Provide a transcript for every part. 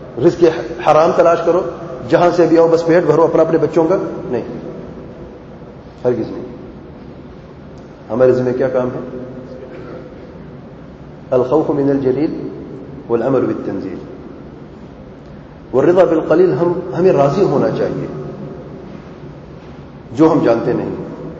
رزق حرام تلاش کرو، جہاں سے بھی آؤ بس پیٹ بھرو اپنے بچوں کا، نہیں، ہرگز نہیں. ہمارے ذمہ کیا کام ہے؟ الخوف من الجلیل والامر بالتنزیل والرضا بالقلیل. ہمیں راضی ہونا چاہیے جو ہم جانتے نہیں.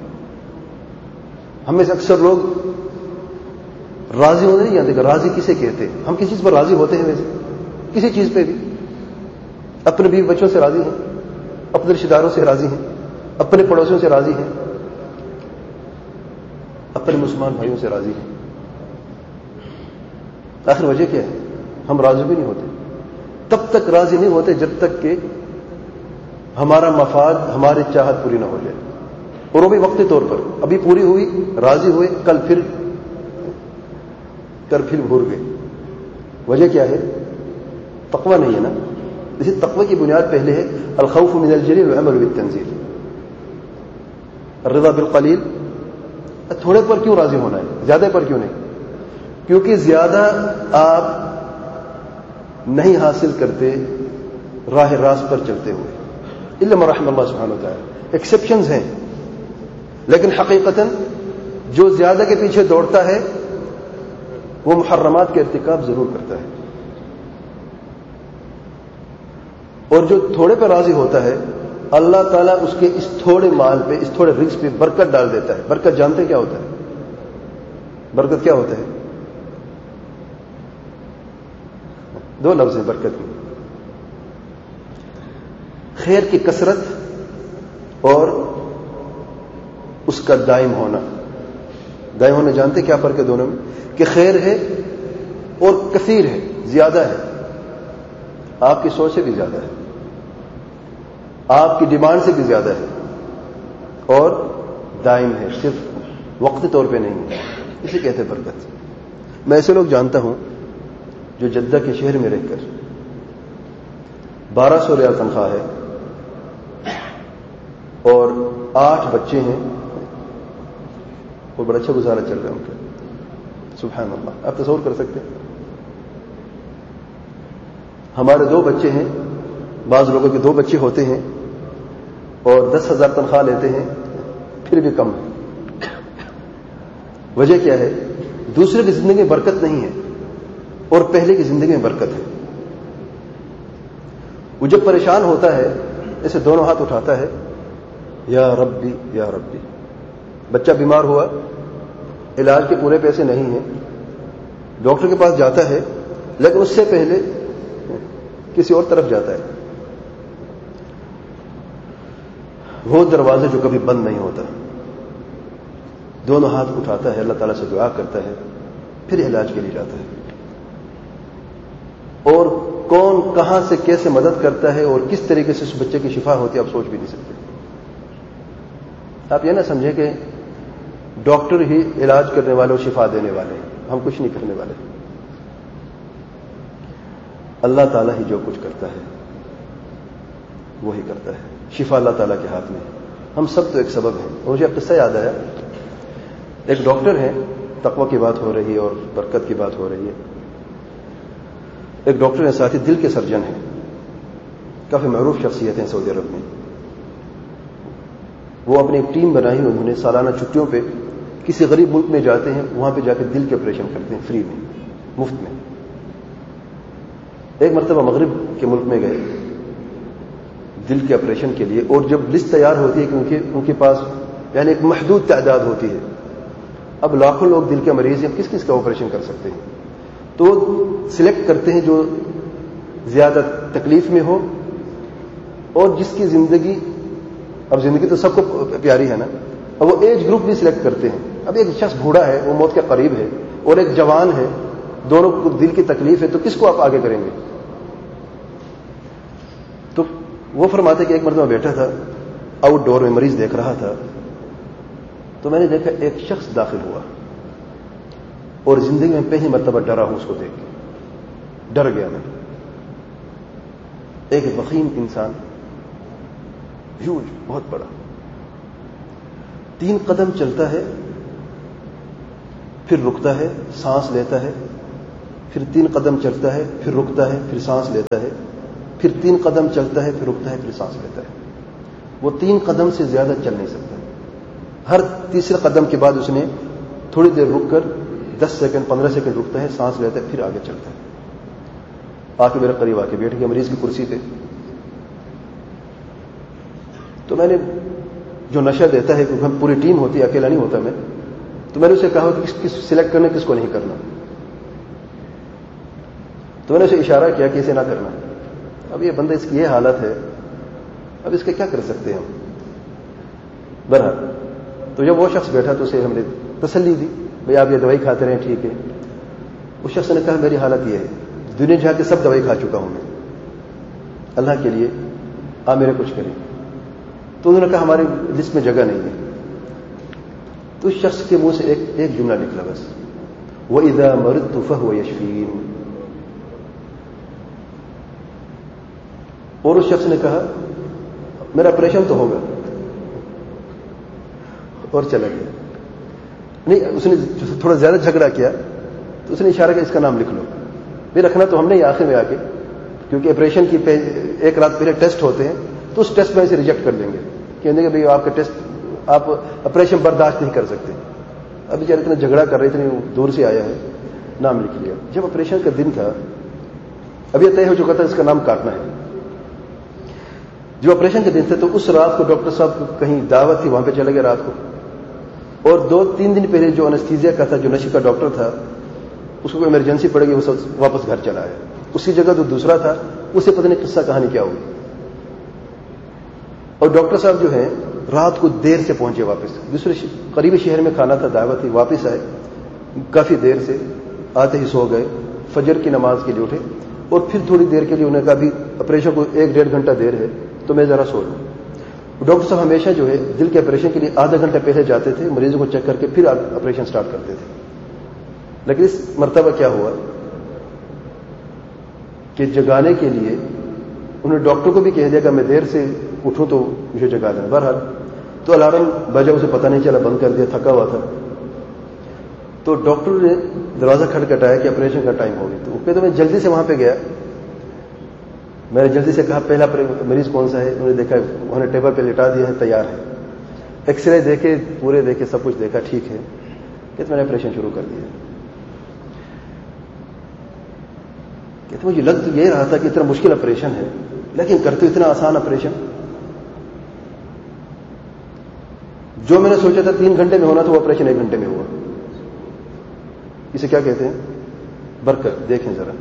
ہم میں سے اکثر لوگ راضی ہونے نہیں جانتے کہ راضی کسے کہتے. ہم کسی چیز پر راضی ہوتے ہیں، ویسے کسی چیز پہ بھی اپنے بیوی بچوں سے راضی ہیں، اپنے رشتے داروں سے راضی ہیں، اپنے پڑوسیوں سے راضی ہیں، اپنے مسلمان بھائیوں سے راضی ہیں. آخر وجہ کیا ہے؟ ہم راضی بھی نہیں ہوتے. تب تک راضی نہیں ہوتے جب تک کہ ہمارا مفاد، ہماری چاہت پوری نہ ہو جائے، اور وہ بھی وقتی طور پر. ابھی پوری ہوئی، راضی ہوئے، کل پھر بھول گئے. وجہ کیا ہے؟ تقوی نہیں ہے نا. اسی تقوی کی بنیاد پہلے ہے الخوف من الجلیل والامر بالتنزیل. الرضا بالقلیل. تھوڑے پر کیوں راضی ہونا ہے؟ زیادہ پر کیوں نہیں؟ کیونکہ زیادہ آپ نہیں حاصل کرتے راہ راست پر چلتے ہوئے، الا من رحم اللہ سبحانہ وتعالی. ایکسیپشنز ہیں، لیکن حقیقتاً جو زیادہ کے پیچھے دوڑتا ہے وہ محرمات کے ارتکاب ضرور کرتا ہے. اور جو تھوڑے پہ راضی ہوتا ہے اللہ تعالیٰ اس کے اس تھوڑے مال پہ، اس تھوڑے رزق پہ برکت ڈال دیتا ہے. برکت جانتے کیا ہوتا ہے؟ برکت کیا ہوتا ہے؟ دو لفظ ہیں برکت میں، خیر کی کثرت اور اس کا دائم ہونا. دائم ہونا جانتے کیا فرق ہے دونوں میں؟ کہ خیر ہے اور کثیر ہے، زیادہ ہے، آپ کی سوچ سے بھی زیادہ ہے، آپ کی ڈیمانڈ سے بھی زیادہ ہے، اور دائم ہے، صرف وقتی طور پہ نہیں ہے. اسے کہتے ہیں برکت. میں ایسے لوگ جانتا ہوں جو جدہ کے شہر میں رہ کر 1200 ریال تنخواہ ہے اور 8 بچے ہیں اور بڑا اچھا گزارا چل رہا ہے ان کا. سبحان اللہ. آپ تصور کر سکتے ہیں؟ ہمارے 2 بچے ہیں، بعض لوگوں کے 2 بچے ہوتے ہیں اور 10,000 تنخواہ لیتے ہیں، پھر بھی کم ہے. وجہ کیا ہے؟ دوسرے کی زندگی میں برکت نہیں ہے اور پہلے کی زندگی میں برکت ہے. وہ جب پریشان ہوتا ہے ایسے دونوں ہاتھ اٹھاتا ہے، یا ربی یا ربی. بچہ بیمار ہوا، علاج کے پورے پیسے نہیں ہیں، ڈاکٹر کے پاس جاتا ہے، لیکن اس سے پہلے کسی اور طرف جاتا ہے. وہ دروازے جو کبھی بند نہیں ہوتا. دونوں ہاتھ اٹھاتا ہے، اللہ تعالیٰ سے دعا کرتا ہے، پھر علاج کے لیے جاتا ہے. اور کون کہاں سے کیسے مدد کرتا ہے اور کس طریقے سے اس بچے کی شفا ہوتی ہے آپ سوچ بھی نہیں سکتے. آپ یہ نہ سمجھیں کہ ڈاکٹر ہی علاج کرنے والے اور شفا دینے والے ہیں، ہم کچھ نہیں کرنے والے. اللہ تعالیٰ ہی جو کچھ کرتا ہے وہی کرتا ہے. شفا اللہ تعالیٰ کے ہاتھ میں ہے. ہم سب تو ایک سبب ہیں. مجھے اب قصہ یاد آیا. ایک ڈاکٹر ہے، تقوی کی بات ہو رہی ہے اور برکت کی بات ہو رہی ہے. ایک ڈاکٹر ہے، ساتھ ہی دل کے سرجن ہیں، کافی معروف شخصیت ہیں سعودی عرب میں. وہ اپنی ایک ٹیم بنائی، انہوں نے سالانہ چھٹیوں پہ کسی غریب ملک میں جاتے ہیں، وہاں پہ جا کے دل کے آپریشن کرتے ہیں، فری میں، مفت میں. ایک مرتبہ مغرب کے ملک میں گئے دل کے آپریشن کے لیے، اور جب لسٹ تیار ہوتی ہے کہ ان کے پاس یعنی ایک محدود تعداد ہوتی ہے، اب لاکھوں لوگ دل کے مریض ہیں، کس کس کا آپریشن کر سکتے ہیں، تو سلیکٹ کرتے ہیں جو زیادہ تکلیف میں ہو اور جس کی زندگی، اب زندگی تو سب کو پیاری ہے نا، اب وہ ایج گروپ بھی سلیکٹ کرتے ہیں. اب ایک شخص بوڑھا ہے، وہ موت کے قریب ہے، اور ایک جوان ہے، دونوں کو دل کی تکلیف ہے، تو کس کو آپ آگے کریں گے؟ تو وہ فرماتے کہ ایک مرتبہ بیٹھا تھا، آؤٹ ڈور میں مریض دیکھ رہا تھا، تو میں نے دیکھا ایک شخص داخل ہوا اور زندگی میں پہلی مرتبہ ڈرا ہوں اس کو دیکھ کے، ڈر گیا میں. ایک وخیم انسان، ہیوج، بہت بڑا، 3 قدم چلتا ہے، پھر رکتا ہے، سانس لیتا ہے، پھر 3 قدم چلتا ہے، پھر رکتا ہے، پھر سانس لیتا ہے. پھر 3 قدم چلتا ہے، پھر رکتا ہے، پھر سانس لیتا ہے. وہ 3 قدم سے زیادہ چل نہیں سکتا. ہر تیسرے قدم کے بعد اس نے تھوڑی دیر رک کر 10 سیکنڈ 15 سیکنڈ رکتا ہے، سانس لیتا ہے، پھر آگے چلتا ہے. آ کے میرے قریب آ کے بیٹھ گیا مریض کی کرسی پہ. تو میں نے جو نشہ دیتا ہے کیونکہ ہم پوری ٹیم ہوتی ہے، اکیلا نہیں ہوتا میں، تو میں نے اسے کہا کہ کس سلیکٹ کرنا کس کو نہیں کرنا. تو میں نے اسے اشارہ کیا کہ اسے نہ کرنا. اب یہ بندہ اس کی یہ حالت ہے، اب اس کے کیا کر سکتے ہیں ہم. بہرحال تو جب وہ شخص بیٹھا تو اسے ہم نے تسلی دی، بھائی آپ یہ دوائی کھاتے رہیں ٹھیک ہے. اس شخص نے کہا میری حالت یہ ہے، دنیا جا کے سب دوائی کھا چکا ہوں میں، اللہ کے لیے آپ میرے کچھ کریں. تو انہوں نے کہا ہماری لسٹ میں جگہ نہیں ہے. تو اس شخص کے منہ سے ایک جملہ نکلا بس، وَإِذَا مَرِضْتُ فَهُوَ يَشْفِينِ. اور اس شخص نے کہا میرا آپریشن تو ہوگا، اور چلا گیا. نہیں، اس نے تھوڑا زیادہ جھگڑا کیا تو اس نے اشارہ کیا اس کا نام لکھ لو. بھی رکھنا تو ہم نے آخر میں آ کے، کیونکہ آپریشن کی ایک رات پہلے ٹیسٹ ہوتے ہیں تو اس ٹیسٹ میں اسے ریجیکٹ کر دیں گے، کہیں گے بھائی آپ کا ٹیسٹ آپ آپریشن برداشت نہیں کر سکتے. اب بیچارے اتنا جھگڑا کر رہے، اتنی دور سے آیا ہے، نام لکھ لیا. جب آپریشن کا دن تھا، اب یہ طے ہو چکا تھا اس کا نام کاٹنا ہے. جو آپریشن کے دن تھے تو اس رات کو ڈاکٹر صاحب کہیں دعوت تھی، وہاں پہ چلے گئے رات کو. اور 2-3 دن پہلے جو انستھیزیا کا تھا، جو نشے کا ڈاکٹر تھا، اس کو ایمرجنسی پڑ گئی، وہ واپس گھر چلا آیا. اس کی جگہ جو دوسرا تھا اسے پتہ نہیں قصہ کہانی کیا ہوئی. اور ڈاکٹر صاحب جو ہیں رات کو دیر سے پہنچے واپس، دوسرے قریبی شہر میں کھانا تھا، دعوت تھی، واپس آئے کافی دیر سے. آتے ہی سو گئے، فجر کی نماز کے لیے اٹھے اور پھر تھوڑی دیر کے لیے انہوں نے کہا بھی آپریشن کو 1-1.5 گھنٹہ دیر ہے تو میں ذرا سو لوں. ڈاکٹر صاحب ہمیشہ جو ہے دل کے آپریشن کے لیے آدھا گھنٹہ پہلے جاتے تھے، مریضوں کو چیک کر کے پھر آپریشن سٹارٹ کرتے تھے. لیکن اس مرتبہ کیا ہوا کہ جگانے کے لیے انہوں نے ڈاکٹر کو بھی کہہ دیا کہ میں دیر سے اٹھوں تو مجھے جگا دیں. بہرحال تو الارم بجا، اسے پتہ نہیں چلا، بند کر دیا، تھکا ہوا تھا. تو ڈاکٹر نے دروازہ کھٹکھٹایا کہ آپریشن کا ٹائم ہو گیا. تو وہ کہتے میں جلدی سے وہاں پہ گیا، میں نے جلدی سے کہا پہلا مریض کون سا ہے. انہوں نے دیکھا، انہوں نے ٹیبل پہ لٹا دیا ہے، تیار ہے. ایکس رے دیکھے، پورے دیکھے، سب کچھ دیکھا، ٹھیک ہے. کہتے میں نے آپریشن شروع کر دیا. کہتے مجھے لگ تو یہ رہا تھا کہ اتنا مشکل آپریشن ہے، لیکن کرتے اتنا آسان آپریشن. جو میں نے سوچا تھا 3 گھنٹے میں ہونا تھا، وہ آپریشن 1 گھنٹے میں ہوا. اسے کیا کہتے ہیں؟ برکت. دیکھیں ذرا،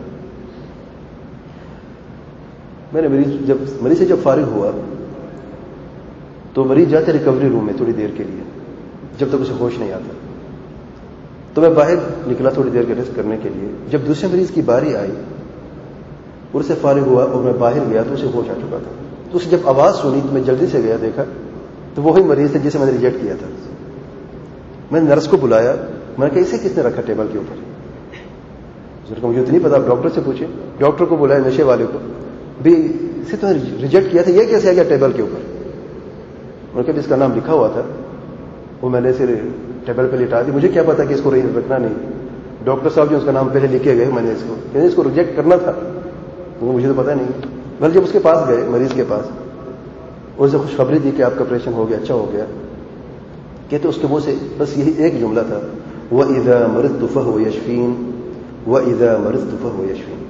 میں نے مریض سے جب فارغ ہوا تو مریض جاتے ریکوری روم میں تھوڑی دیر کے لیے، جب تک اسے ہوش نہیں آتا. تو میں باہر نکلا تھوڑی دیر کے ریسٹ کرنے کے لیے. جب دوسرے مریض کی باری آئی اور اسے فارغ ہوا اور میں باہر گیا تو اسے ہوش آ چکا تھا. تو اسے جب آواز سنی تو میں جلدی سے گیا، دیکھا تو وہی مریض تھا جسے میں نے ریجیکٹ کیا تھا. میں نے نرس کو بلایا، میں نے کہا اسے کس نے رکھا ٹیبل کے اوپر؟ مجھے تو نہیں پتا، آپ ڈاکٹر سے پوچھیں. ڈاکٹر کو بلایا، نشے والے کو، بھی اسے تو ریجیکٹ کیا تھا، یہ کیسے آ گیا ٹیبل کے اوپر؟ انہوں نے کہا اس کا نام لکھا ہوا تھا، وہ میں نے اسے ٹیبل پہ لٹا دی. مجھے کیا پتا کہ اس کو رکھنا نہیں. ڈاکٹر صاحب جو اس کا نام پہلے لکھے گئے، میں نے اس کو ریجیکٹ کرنا تھا، مجھے تو پتا نہیں. بلکہ جب اس کے پاس گئے، مریض کے پاس، اور اسے خوشخبری دی کہ آپ کا آپریشن ہو گیا، اچھا ہو گیا. کہتے اس کے منہ سے بس یہی ایک جملہ تھا، وَإِذَا مَرِضْتُ فَهُوَ يَشْفِينِ وَإِذَا مَرِضْتُ فَهُوَ يَشْفِينِ.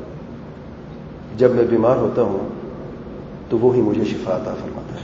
جب میں بیمار ہوتا ہوں تو وہی مجھے شفا عطا فرماتا ہے.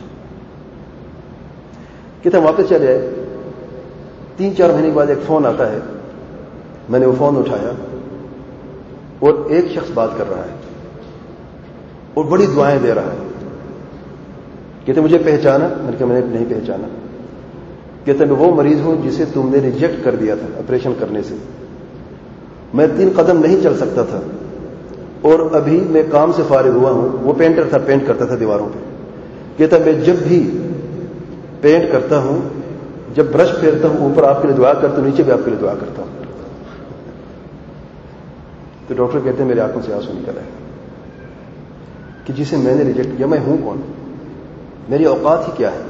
کہتے ہم واپس چلے آئے. 3-4 مہینے کے بعد ایک فون آتا ہے. میں نے وہ فون اٹھایا اور ایک شخص بات کر رہا ہے اور بڑی دعائیں دے رہا ہے. کہتے مجھے پہچانا؟ میں نے کہا میں نے نہیں پہچانا. کہتے میں وہ مریض ہوں جسے تم نے ریجیکٹ کر دیا تھا آپریشن کرنے سے. میں 3 قدم نہیں چل سکتا تھا اور ابھی میں کام سے فارغ ہوا ہوں. وہ پینٹر تھا، پینٹ کرتا تھا دیواروں پہ. کہتا میں جب بھی پینٹ کرتا ہوں، جب برش پھیرتا ہوں، اوپر آپ کے لیے دعا کرتا ہوں، نیچے بھی آپ کے لیے دعا کرتا ہوں. تو ڈاکٹر کہتے ہیں میرے آنکھوں سے آنسو نکل آئے کہ جسے میں نے ریجیکٹ کیا، میں ہوں کون؟ میری اوقات ہی کیا ہے؟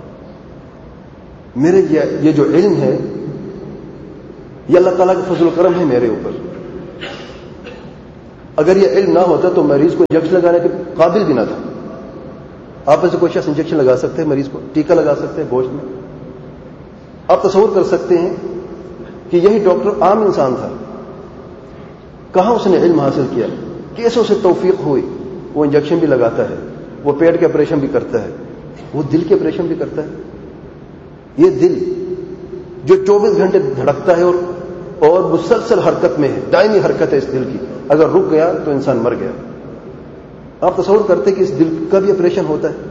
میرے یہ جو علم ہے یہ اللہ تعالیٰ کا فضل و کرم ہے میرے اوپر. اگر یہ علم نہ ہوتا تو مریض کو انجیکشن لگانے کے قابل بھی نہ تھا. آپ میں سے کوئی شخص انجیکشن لگا سکتے ہیں مریض کو, ٹیکہ لگا سکتے ہیں گوشت میں؟ آپ تصور کر سکتے ہیں کہ یہی ڈاکٹر عام انسان تھا, کہاں اس نے علم حاصل کیا, کیسے اسے توفیق ہوئی. وہ انجیکشن بھی لگاتا ہے, وہ پیٹ کے آپریشن بھی کرتا ہے, وہ دل کے آپریشن بھی کرتا ہے. یہ دل جو 24 گھنٹے دھڑکتا ہے اور مسلسل حرکت میں ہے, دائمی حرکت ہے اس دل کی, اگر رک گیا تو انسان مر گیا. آپ تصور کرتے کہ اس دل کا بھی آپریشن ہوتا ہے.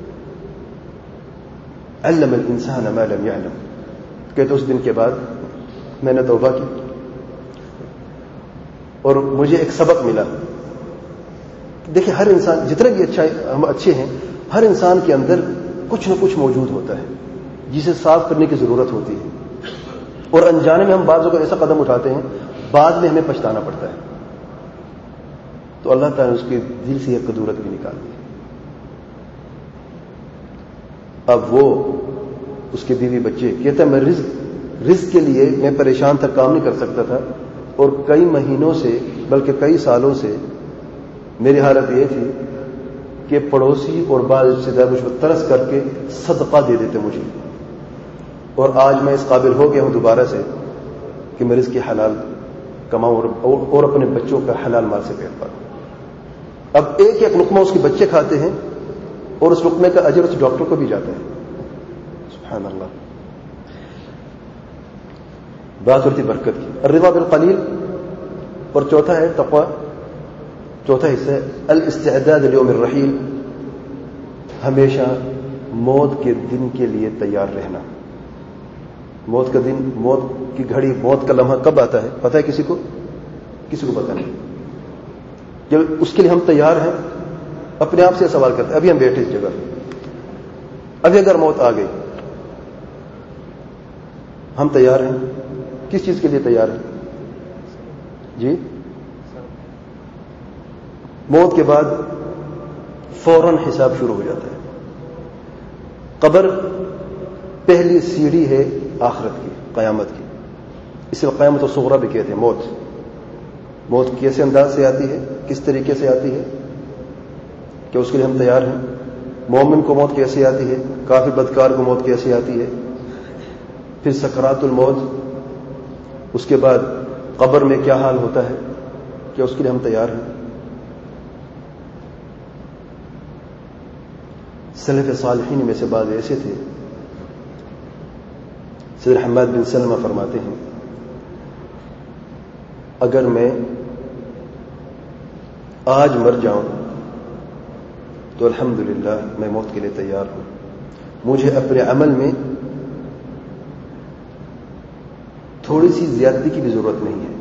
علم الانسان ما لم يعلم. کہتے اس دن کے بعد میں نے توبہ کی اور مجھے ایک سبق ملا. دیکھیں ہر انسان جتنے بھی ہم اچھے ہیں, ہر انسان کے اندر کچھ نہ کچھ موجود ہوتا ہے جسے صاف کرنے کی ضرورت ہوتی ہے, اور انجانے میں ہم بعض اوقات ایسا قدم اٹھاتے ہیں بعد میں ہمیں پچھتانا پڑتا ہے. تو اللہ تعالیٰ نے اس کے دل سے یہ قدورت بھی نکال دی. اب وہ اس کے بیوی بچے کہتا ہے میں رزق کے لیے میں پریشان تھا, کام نہیں کر سکتا تھا, اور کئی مہینوں سے بلکہ کئی سالوں سے میری حالت یہ تھی کہ پڑوسی اور بعض رشتے دار مجھ پر ترس کر کے صدقہ دے دیتے مجھے, اور آج میں اس قابل ہو گیا ہوں دوبارہ سے کہ میں رزق حلال کماؤں اور اپنے بچوں کا حلال مال سے پیٹ پالوں. اب ایک ایک لقمہ اس کے بچے کھاتے ہیں اور اس لقمے کا اجر اس ڈاکٹر کو بھی جاتا ہے. سبحان اللہ. بات ہوتی برکت کی. الرضا بالقلیل. اور چوتھا ہے تقوی, چوتھا حصہ ہے الاستعداد لیوم الرحیل. ہمیشہ موت کے دن کے لیے تیار رہنا. موت کا دن, موت کی گھڑی, موت کا لمحہ کب آتا ہے پتہ ہے کسی کو؟ کسی کو پتہ نہیں. جب اس کے لیے ہم تیار ہیں, اپنے آپ سے سوال کرتے ہیں. ابھی ہم بیٹھے اس جگہ, ابھی اگر موت آ گئی, ہم تیار ہیں؟ کس چیز کے لیے تیار ہیں جی؟ موت کے بعد فوراً حساب شروع ہو جاتا ہے. قبر پہلی سیڑھی ہے آخرت کی, قیامت کی. اسے قیامت الصغریٰ بھی کہتے ہیں. موت کیسے انداز سے آتی ہے, کس طریقے سے آتی ہے, کہ اس کے لیے ہم تیار ہیں؟ مومن کو موت کیسے آتی ہے, کافر بدکار کو موت کیسے آتی ہے, پھر سکرات الموت, اس کے بعد قبر میں کیا حال ہوتا ہے, کیا اس کے لیے ہم تیار ہیں؟ سلف صالحین میں سے بعض ایسے تھے. سیدنا حماد بن سلمہ فرماتے ہیں اگر میں آج مر جاؤں تو الحمدللہ میں موت کے لیے تیار ہوں. مجھے اپنے عمل میں تھوڑی سی زیادتی کی بھی ضرورت نہیں ہے.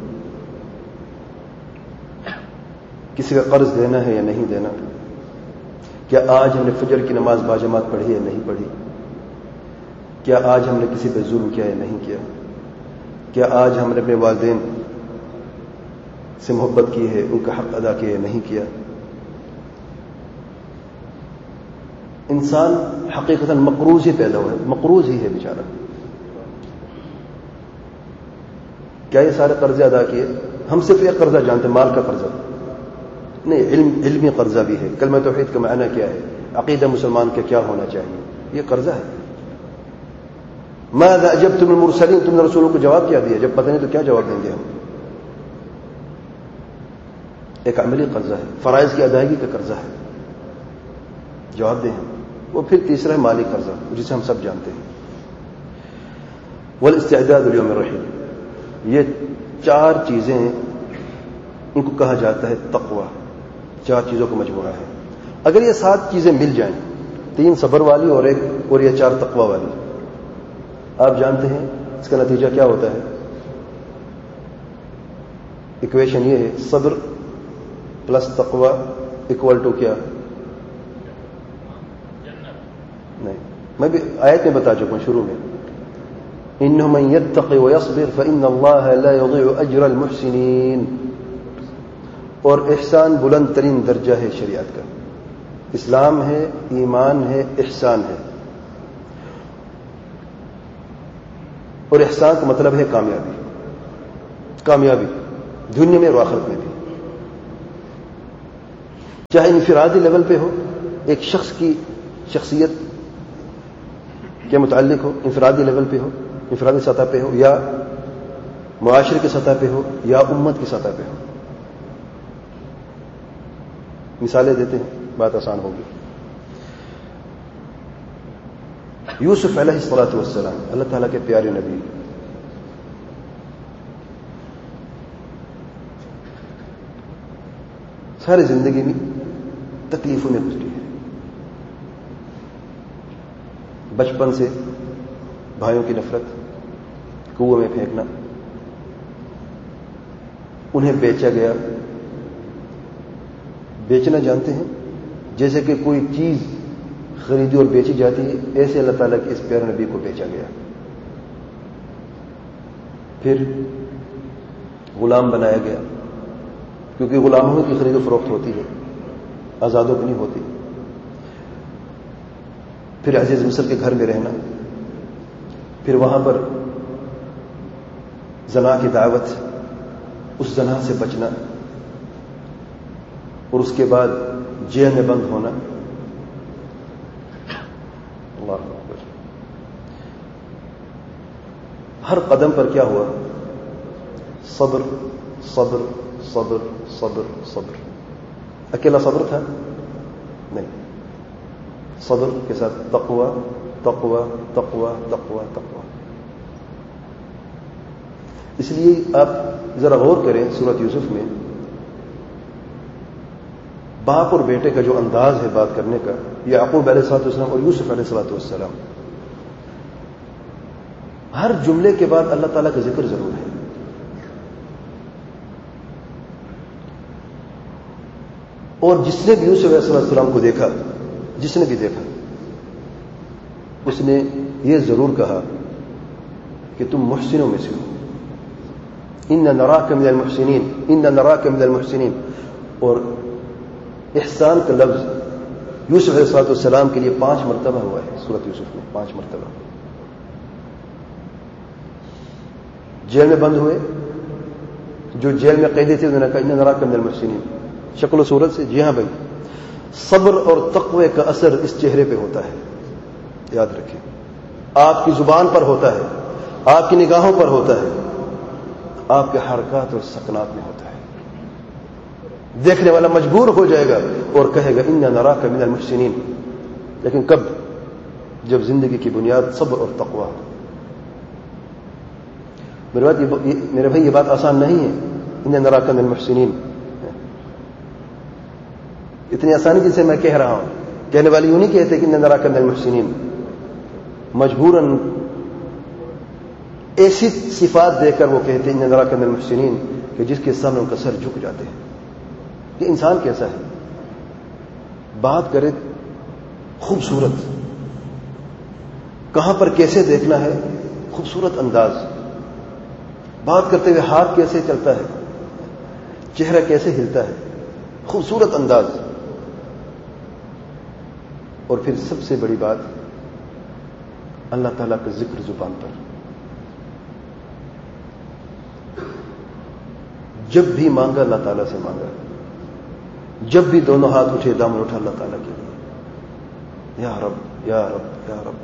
کسی کا قرض دینا ہے یا نہیں دینا, کیا آج ہم نے فجر کی نماز باجماعت پڑھی یا نہیں پڑھی, کیا آج ہم نے کسی پہ ظلم کیا یا نہیں کیا, کیا آج ہم نے اپنے والدین سے محبت کی ہے, ان کا حق ادا کیا یا نہیں کیا. انسان حقیقتاً مقروض ہی پیدا ہوا ہے, مقروض ہی ہے بیچارہ. کیا یہ سارے قرضے ادا کیے؟ ہم صرف ایک قرضہ جانتے ہیں, مال کا قرضہ نہیں, علمی قرضہ بھی ہے. کلمہ توحید کا معنی کیا ہے, عقیدہ مسلمان کا کیا ہونا چاہیے, یہ قرضہ ہے. ماذا اجبتم المرسلین, تم نے رسولوں کو جواب کیا دیا؟ جب پتہ نہیں تو کیا جواب دیں گے ہم؟ ایک عملی قرضہ ہے, فرائض کی ادائیگی کا قرضہ ہے, جواب دیں ہم. وہ پھر تیسرا ہے مالی قرضہ, جسے ہم سب جانتے ہیں. والاستعداد لیوم الرحیل. یہ چار چیزیں ہیں, ان کو کہا جاتا ہے تقوی. چار چیزوں کا مجموعہ ہے. اگر یہ 7 چیزیں مل جائیں, 3 صبر والی اور یہ 4 تقوی والی, آپ جانتے ہیں اس کا نتیجہ کیا ہوتا ہے؟ ایکویشن یہ ہے, صبر پلس تقوی اکول ٹو کیا؟ نہیں, میں بھی آیت میں بتا چکا ہوں شروع میں. انه من يتقي ويصبر فان الله لا يضيع اجر المحسنين. اور احسان بلند ترین درجہ ہے شریعت کا. اسلام ہے, ایمان ہے, احسان ہے. اور احسان کا مطلب ہے کامیابی, کامیابی دنیا میں اور آخرت میں بھی. چاہے انفرادی لیول پہ ہو، ایک شخص کی شخصیت کے متعلق ہو، انفرادی لیول پہ ہو، انفرادی سطح پہ ہو، یا معاشرے کی سطح پہ ہو، یا امت کی سطح پہ ہو. مثالیں دیتے ہیں، بات آسان ہوگی. یوسف علیہ الصلوۃ والسلام، اللہ تعالیٰ کے پیارے نبی، ساری زندگی میں تکلیفوں میں گزری ہے. بچپن سے بھائیوں کی نفرت، کنویں میں پھینکنا، انہیں بیچا گیا. بیچنا جانتے ہیں؟ جیسے کہ کوئی چیز خریدی اور بیچی جاتی ہے، ایسے اللہ تعالیٰ کے اس پیارے نبی کو بیچا گیا. پھر غلام بنایا گیا، کیونکہ غلاموں کی خرید و فروخت ہوتی ہے، آزادوں کی نہیں ہوتی. پھر عزیز مصر کے گھر میں رہنا، پھر وہاں پر زنا کی دعوت، اس زنا سے بچنا، اور اس کے بعد جیل میں بند ہونا. اللہ اکبر. ہر قدم پر کیا ہوا؟ صبر صبر صبر صبر صبر. اکیلا صبر تھا؟ نہیں، صبر کے ساتھ تقوی تقوی تقوی تقوی تقوی. اس لیے آپ ذرا غور کریں سورۃ یوسف میں باپ اور بیٹے کا جو انداز ہے بات کرنے کا، یعقوب علیہ الصلوۃ والسلام اور یوسف علیہ الصلوۃ والسلام، ہر جملے کے بعد اللہ تعالیٰ کا ذکر ضرور ہے. اور جس نے بھی یوسف علیہ السلام کو دیکھا، جس نے بھی دیکھا، اس نے یہ ضرور کہا کہ تم محسنوں میں سے ہو. ان نراک من المحسنین، ان نراک من المحسنین. اور احسان کا لفظ یوسف علیہ السلام کے لیے 5 مرتبہ ہوا ہے سورۃ یوسف میں، 5 مرتبہ. جیل میں بند ہوئے، جو جیل میں قیدی تھے انہوں نے کہا ان نراک من المحسنین. شکل و صورت سے جی ہاں بھائی، صبر اور تقوی کا اثر اس چہرے پہ ہوتا ہے، یاد رکھیں. آپ کی زبان پر ہوتا ہے، آپ کی نگاہوں پر ہوتا ہے، آپ کے حرکات اور سکنات میں ہوتا ہے. دیکھنے والا مجبور ہو جائے گا اور کہے گا انا نراک من المحسنین. لیکن کب؟ جب زندگی کی بنیاد صبر اور تقوی ہو. میرے بھائی یہ بات آسان نہیں ہے. انا نراک من المحسنین اتنی آسانی جسے میں کہہ رہا ہوں، کہنے والی یوں نہیں کہتے کہ انا نراک من المحسنین. مجبوراً ایسی صفات دے کر وہ کہتے ہیں انا نراک من المحسنین کہ جس کے سامنے ان کا سر جھک جاتے ہیں. کہ انسان کیسا ہے، بات کرے خوبصورت، کہاں پر کیسے دیکھنا ہے، خوبصورت انداز، بات کرتے ہوئے ہاتھ کیسے چلتا ہے، چہرہ کیسے ہلتا ہے، خوبصورت انداز. اور پھر سب سے بڑی بات، اللہ تعالیٰ کا ذکر زبان پر. جب بھی مانگا اللہ تعالیٰ سے مانگا، جب بھی دونوں ہاتھ اٹھے دامن اٹھا اللہ تعالیٰ کے لیے، یا رب یا رب یا رب.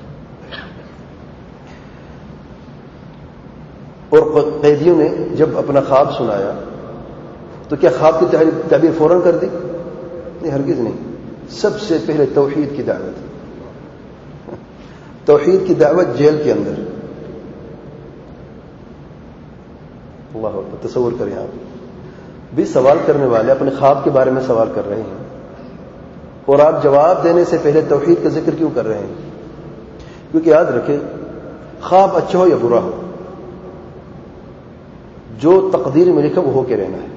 اور قیدیوں نے جب اپنا خواب سنایا تو کیا خواب کی تعبیر فوراً کر دی؟ نہیں، ہرگز نہیں. سب سے پہلے توحید کی دعوت، توحید کی دعوت جیل کے اندر. اللہ اکبر. تصور کریں آپ بھی سوال کرنے والے اپنے خواب کے بارے میں سوال کر رہے ہیں اور آپ جواب دینے سے پہلے توحید کا ذکر کیوں کر رہے ہیں؟ کیونکہ یاد رکھیں، خواب اچھا ہو یا برا ہو، جو تقدیر میں لکھا وہ ہو کے رہنا ہے.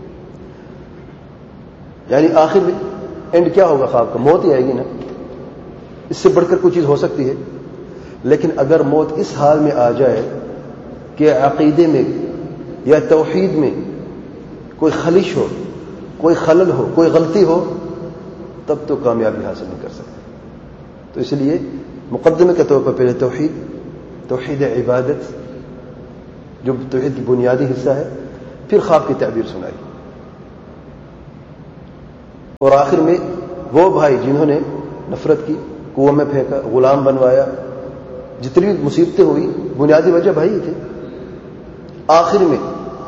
یعنی آخر میں اینڈ کیا ہوگا خواب کا؟ موت ہی آئے گی نا. اس سے بڑھ کر کوئی چیز ہو سکتی ہے؟ لیکن اگر موت اس حال میں آ جائے کہ عقیدے میں یا توحید میں کوئی خلش ہو، کوئی خلل ہو، کوئی غلطی ہو، تب تو کامیابی حاصل نہیں کر سکتے. تو اس لیے مقدمے کے طور پر پہلے توحید عبادت جو توحید کی بنیادی حصہ ہے، پھر خواب کی تعبیر سنائی. اور آخر میں وہ بھائی جنہوں نے نفرت کی، کنویں میں پھینکا، غلام بنوایا، جتنی مصیبتیں ہوئی، بنیادی وجہ بھائی ہی تھے. آخر میں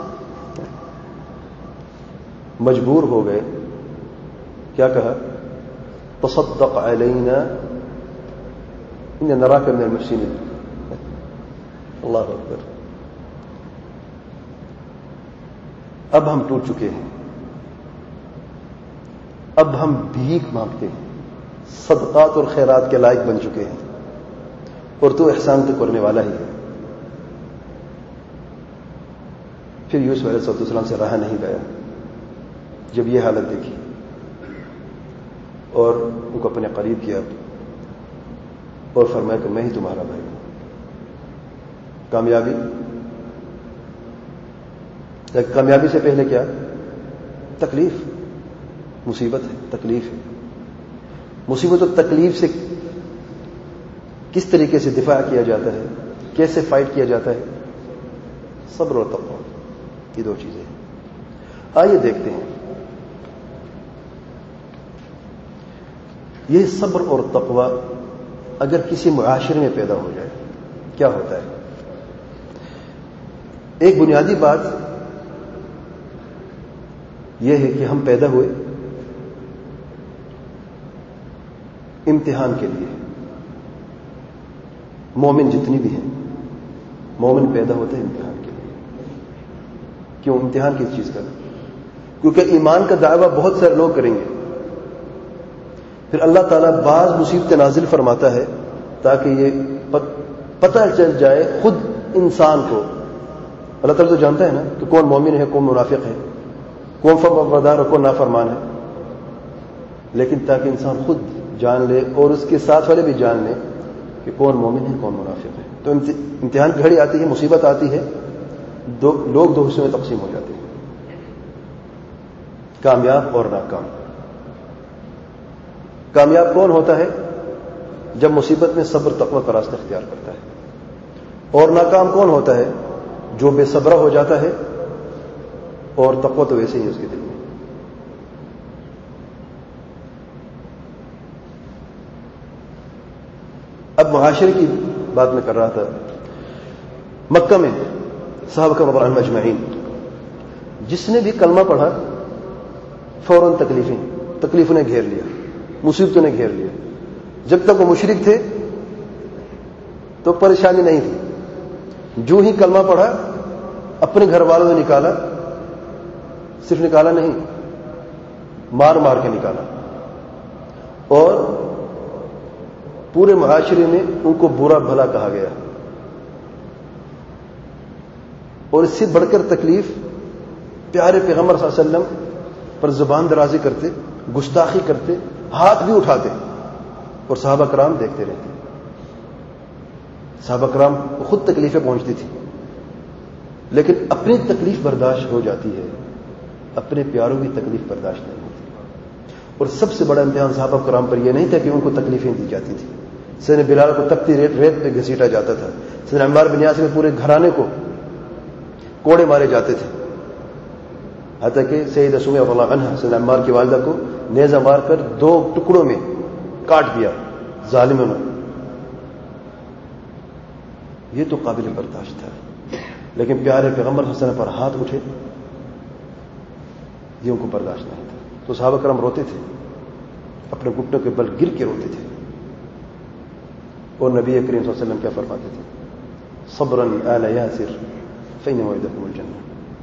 مجبور ہو گئے. کیا کہا؟ تصدق علینا ان نراک من المحسنین. اللہ اکبر. اب ہم ٹوٹ چکے ہیں، اب ہم بھیک مانگتے ہیں، صدقات اور خیرات کے لائق بن چکے ہیں، اور تو احسان تو کرنے والا ہی ہے. پھر یوسف علیہ السلام سے رہا نہیں گیا. جب یہ حالت دیکھی اور ان کو اپنے قریب کیا اور فرمایا کہ میں ہی تمہارا بھائی ہوں. کامیابی، کامیابی سے پہلے کیا؟ تکلیف، مصیبت ہے، تکلیف ہے. مصیبت اور تکلیف سے کس طریقے سے دفاع کیا جاتا ہے، کیسے فائٹ کیا جاتا ہے؟ صبر اور تقوی، یہ دو چیزیں ہیں. آئیے دیکھتے ہیں یہ صبر اور تقوی اگر کسی معاشرے میں پیدا ہو جائے کیا ہوتا ہے. ایک بنیادی بات یہ ہے کہ ہم پیدا ہوئے امتحان کے لیے. مومن جتنی بھی ہیں، مومن پیدا ہوتے ہیں امتحان کے لیے. کیوں امتحان کس چیز کا؟ کیونکہ ایمان کا دعویٰ بہت سارے لوگ کریں گے، پھر اللہ تعالیٰ بعض مصیبتیں نازل فرماتا ہے تاکہ یہ پتہ چل جائے خود انسان کو. اللہ تعالیٰ تو جانتا ہے نا کہ کون مومن ہے، کون منافق ہے، کون فرمانبردار اور کون نافرمان ہے. لیکن تاکہ انسان خود جان لے اور اس کے ساتھ والے بھی جان لیں کہ کون مومن ہے، کون منافق ہے. تو امتحان کی گھڑی آتی ہے، مصیبت آتی ہے، لوگ دو حصوں میں تقسیم ہو جاتے ہیں، کامیاب اور ناکام. کامیاب کون ہوتا ہے؟ جب مصیبت میں صبر تقوی کا راستہ اختیار کرتا ہے. اور ناکام کون ہوتا ہے؟ جو بے صبرہ ہو جاتا ہے اور تقوی تو ویسے ہی اس کے دل میں. اب معاشرے کی بات میں کر رہا تھا. مکہ میں صحابہ کرام رضی اللہ عنہم اجمعین جس نے بھی کلمہ پڑھا فوراً تکلیفوں نے گھیر لیا، مصیبتوں نے گھیر لیا. جب تک وہ مشرک تھے تو پریشانی نہیں تھی. جو ہی کلمہ پڑھا اپنے گھر والوں نے نکالا، صرف نکالا نہیں، مار مار کے نکالا، اور پورے معاشرے میں ان کو برا بھلا کہا گیا. اور اس سے بڑھ کر تکلیف پیارے پیغمبر صلی اللہ علیہ وسلم پر زبان درازی کرتے، گستاخی کرتے، ہاتھ بھی اٹھاتے، اور صحابہ کرام دیکھتے رہتے. صحابہ کرام کو خود تکلیفیں پہنچتی تھی لیکن اپنی تکلیف برداشت ہو جاتی ہے، اپنے پیاروں کی تکلیف برداشت نہیں ہوتی. اور سب سے بڑا امتحان صحابہ کرام پر یہ نہیں تھا کہ ان کو تکلیفیں دی جاتی تھیں. سیدنا بلال کو تپتی ریت پہ گھسیٹا جاتا تھا. سیدنا عمار بن یاسر میں پورے گھرانے کو کوڑے مارے جاتے تھے، حتیٰ کہ سیدہ سمیہ رضی اللہ عنہا سیدنا عمار کی والدہ کو نیزہ مار کر 2 ٹکڑوں میں کاٹ دیا ظالموں نے. یہ تو قابل برداشت تھا. لیکن پیارے پیغمبر صلی اللہ علیہ وسلم پر ہاتھ اٹھے، یہ ان کو برداشت نہیں تھا. تو صحابہ کرام روتے تھے، اپنے گھٹنوں کے بل گر کے روتے تھے. اور نبی کریم صلی اللہ علیہ وسلم کیا فرماتے تھے؟ صبرا آل یاسر فإن موعدکم الجنہ.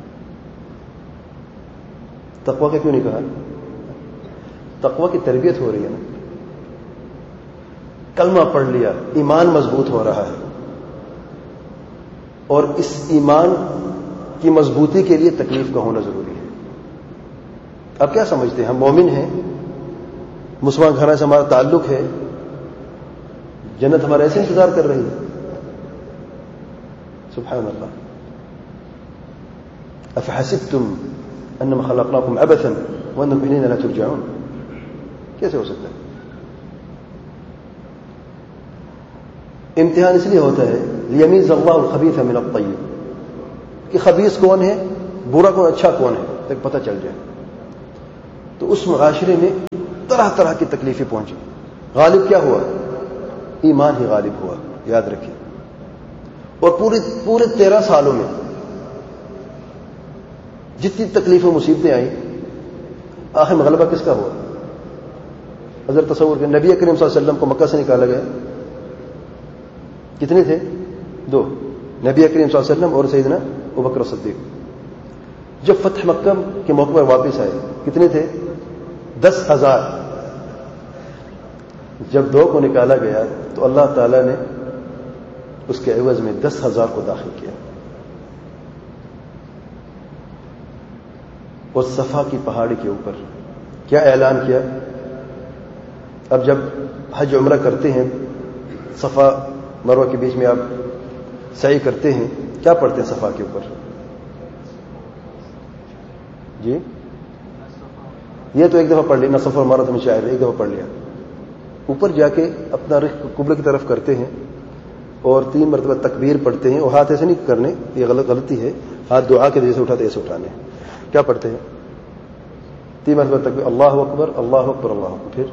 تقوی کا کیوں نہیں کہا؟ تقوی کی تربیت ہو رہی ہے نا. کلمہ پڑھ لیا، ایمان مضبوط ہو رہا ہے، اور اس ایمان کی مضبوطی کے لیے تکلیف کا ہونا ضروری ہے. اب کیا سمجھتے ہیں؟ ہم مومن ہیں، مسلمان گھرانے سے ہمارا تعلق ہے، جنت ہمارا ایسے انتظار کر رہی ہے. سبحان اللہ. افحسبتم انما خلقناکم عبثا وانکم الینا لا ترجعون. کیسے ہو سکتا ہے؟ امتحان اس لیے ہوتا ہے لیمیز اللہ الخبیث من الطیب، کہ خبیث کون ہے، برا کون، اچھا کون ہے، تک پتہ چل جائے. تو اس معاشرے میں طرح طرح کی تکلیفیں پہنچی. غالب کیا ہوا؟ ایمان ہی غالب ہوا. یاد رکھیں. اور پورے 13 سالوں میں جتنی تکلیفیں مصیبتیں آئیں، آخر میں غلبہ کس کا ہوا؟ حضرت تصور کہ نبی کریم صلی اللہ علیہ وسلم کو مکہ سے نکالا گیا، کتنے تھے؟ 2. نبی کریم صلی اللہ علیہ وسلم اور سیدنا ابوبکر صدیق. جب فتح مکہ کے موقع پر واپس آئے کتنے تھے؟ 10,000. جب 2 کو نکالا گیا تو اللہ تعالی نے اس کے عوض میں 10,000 کو داخل کیا. اور صفا کی پہاڑی کے اوپر کیا اعلان کیا؟ اب جب حج عمرہ کرتے ہیں، صفا مروہ کے بیچ میں آپ سعی کرتے ہیں، کیا پڑھتے ہیں صفا کے اوپر؟ جی یہ تو ایک دفعہ پڑھ لیا، نہ صفا مروہ میں شاعر ایک دفعہ پڑھ لیا. اوپر جا کے اپنا رخ قبلے کی طرف کرتے ہیں اور 3 مرتبہ تکبیر پڑھتے ہیں. اور ہاتھ ایسے نہیں کرنے، یہ غلطی ہے. ہاتھ دعا کے جیسے اٹھاتے ایسے اٹھانے. کیا پڑھتے ہیں؟ 3 مرتبہ تکبیر، اللہ اکبر اللہ اکبر اللہ اکبر. پھر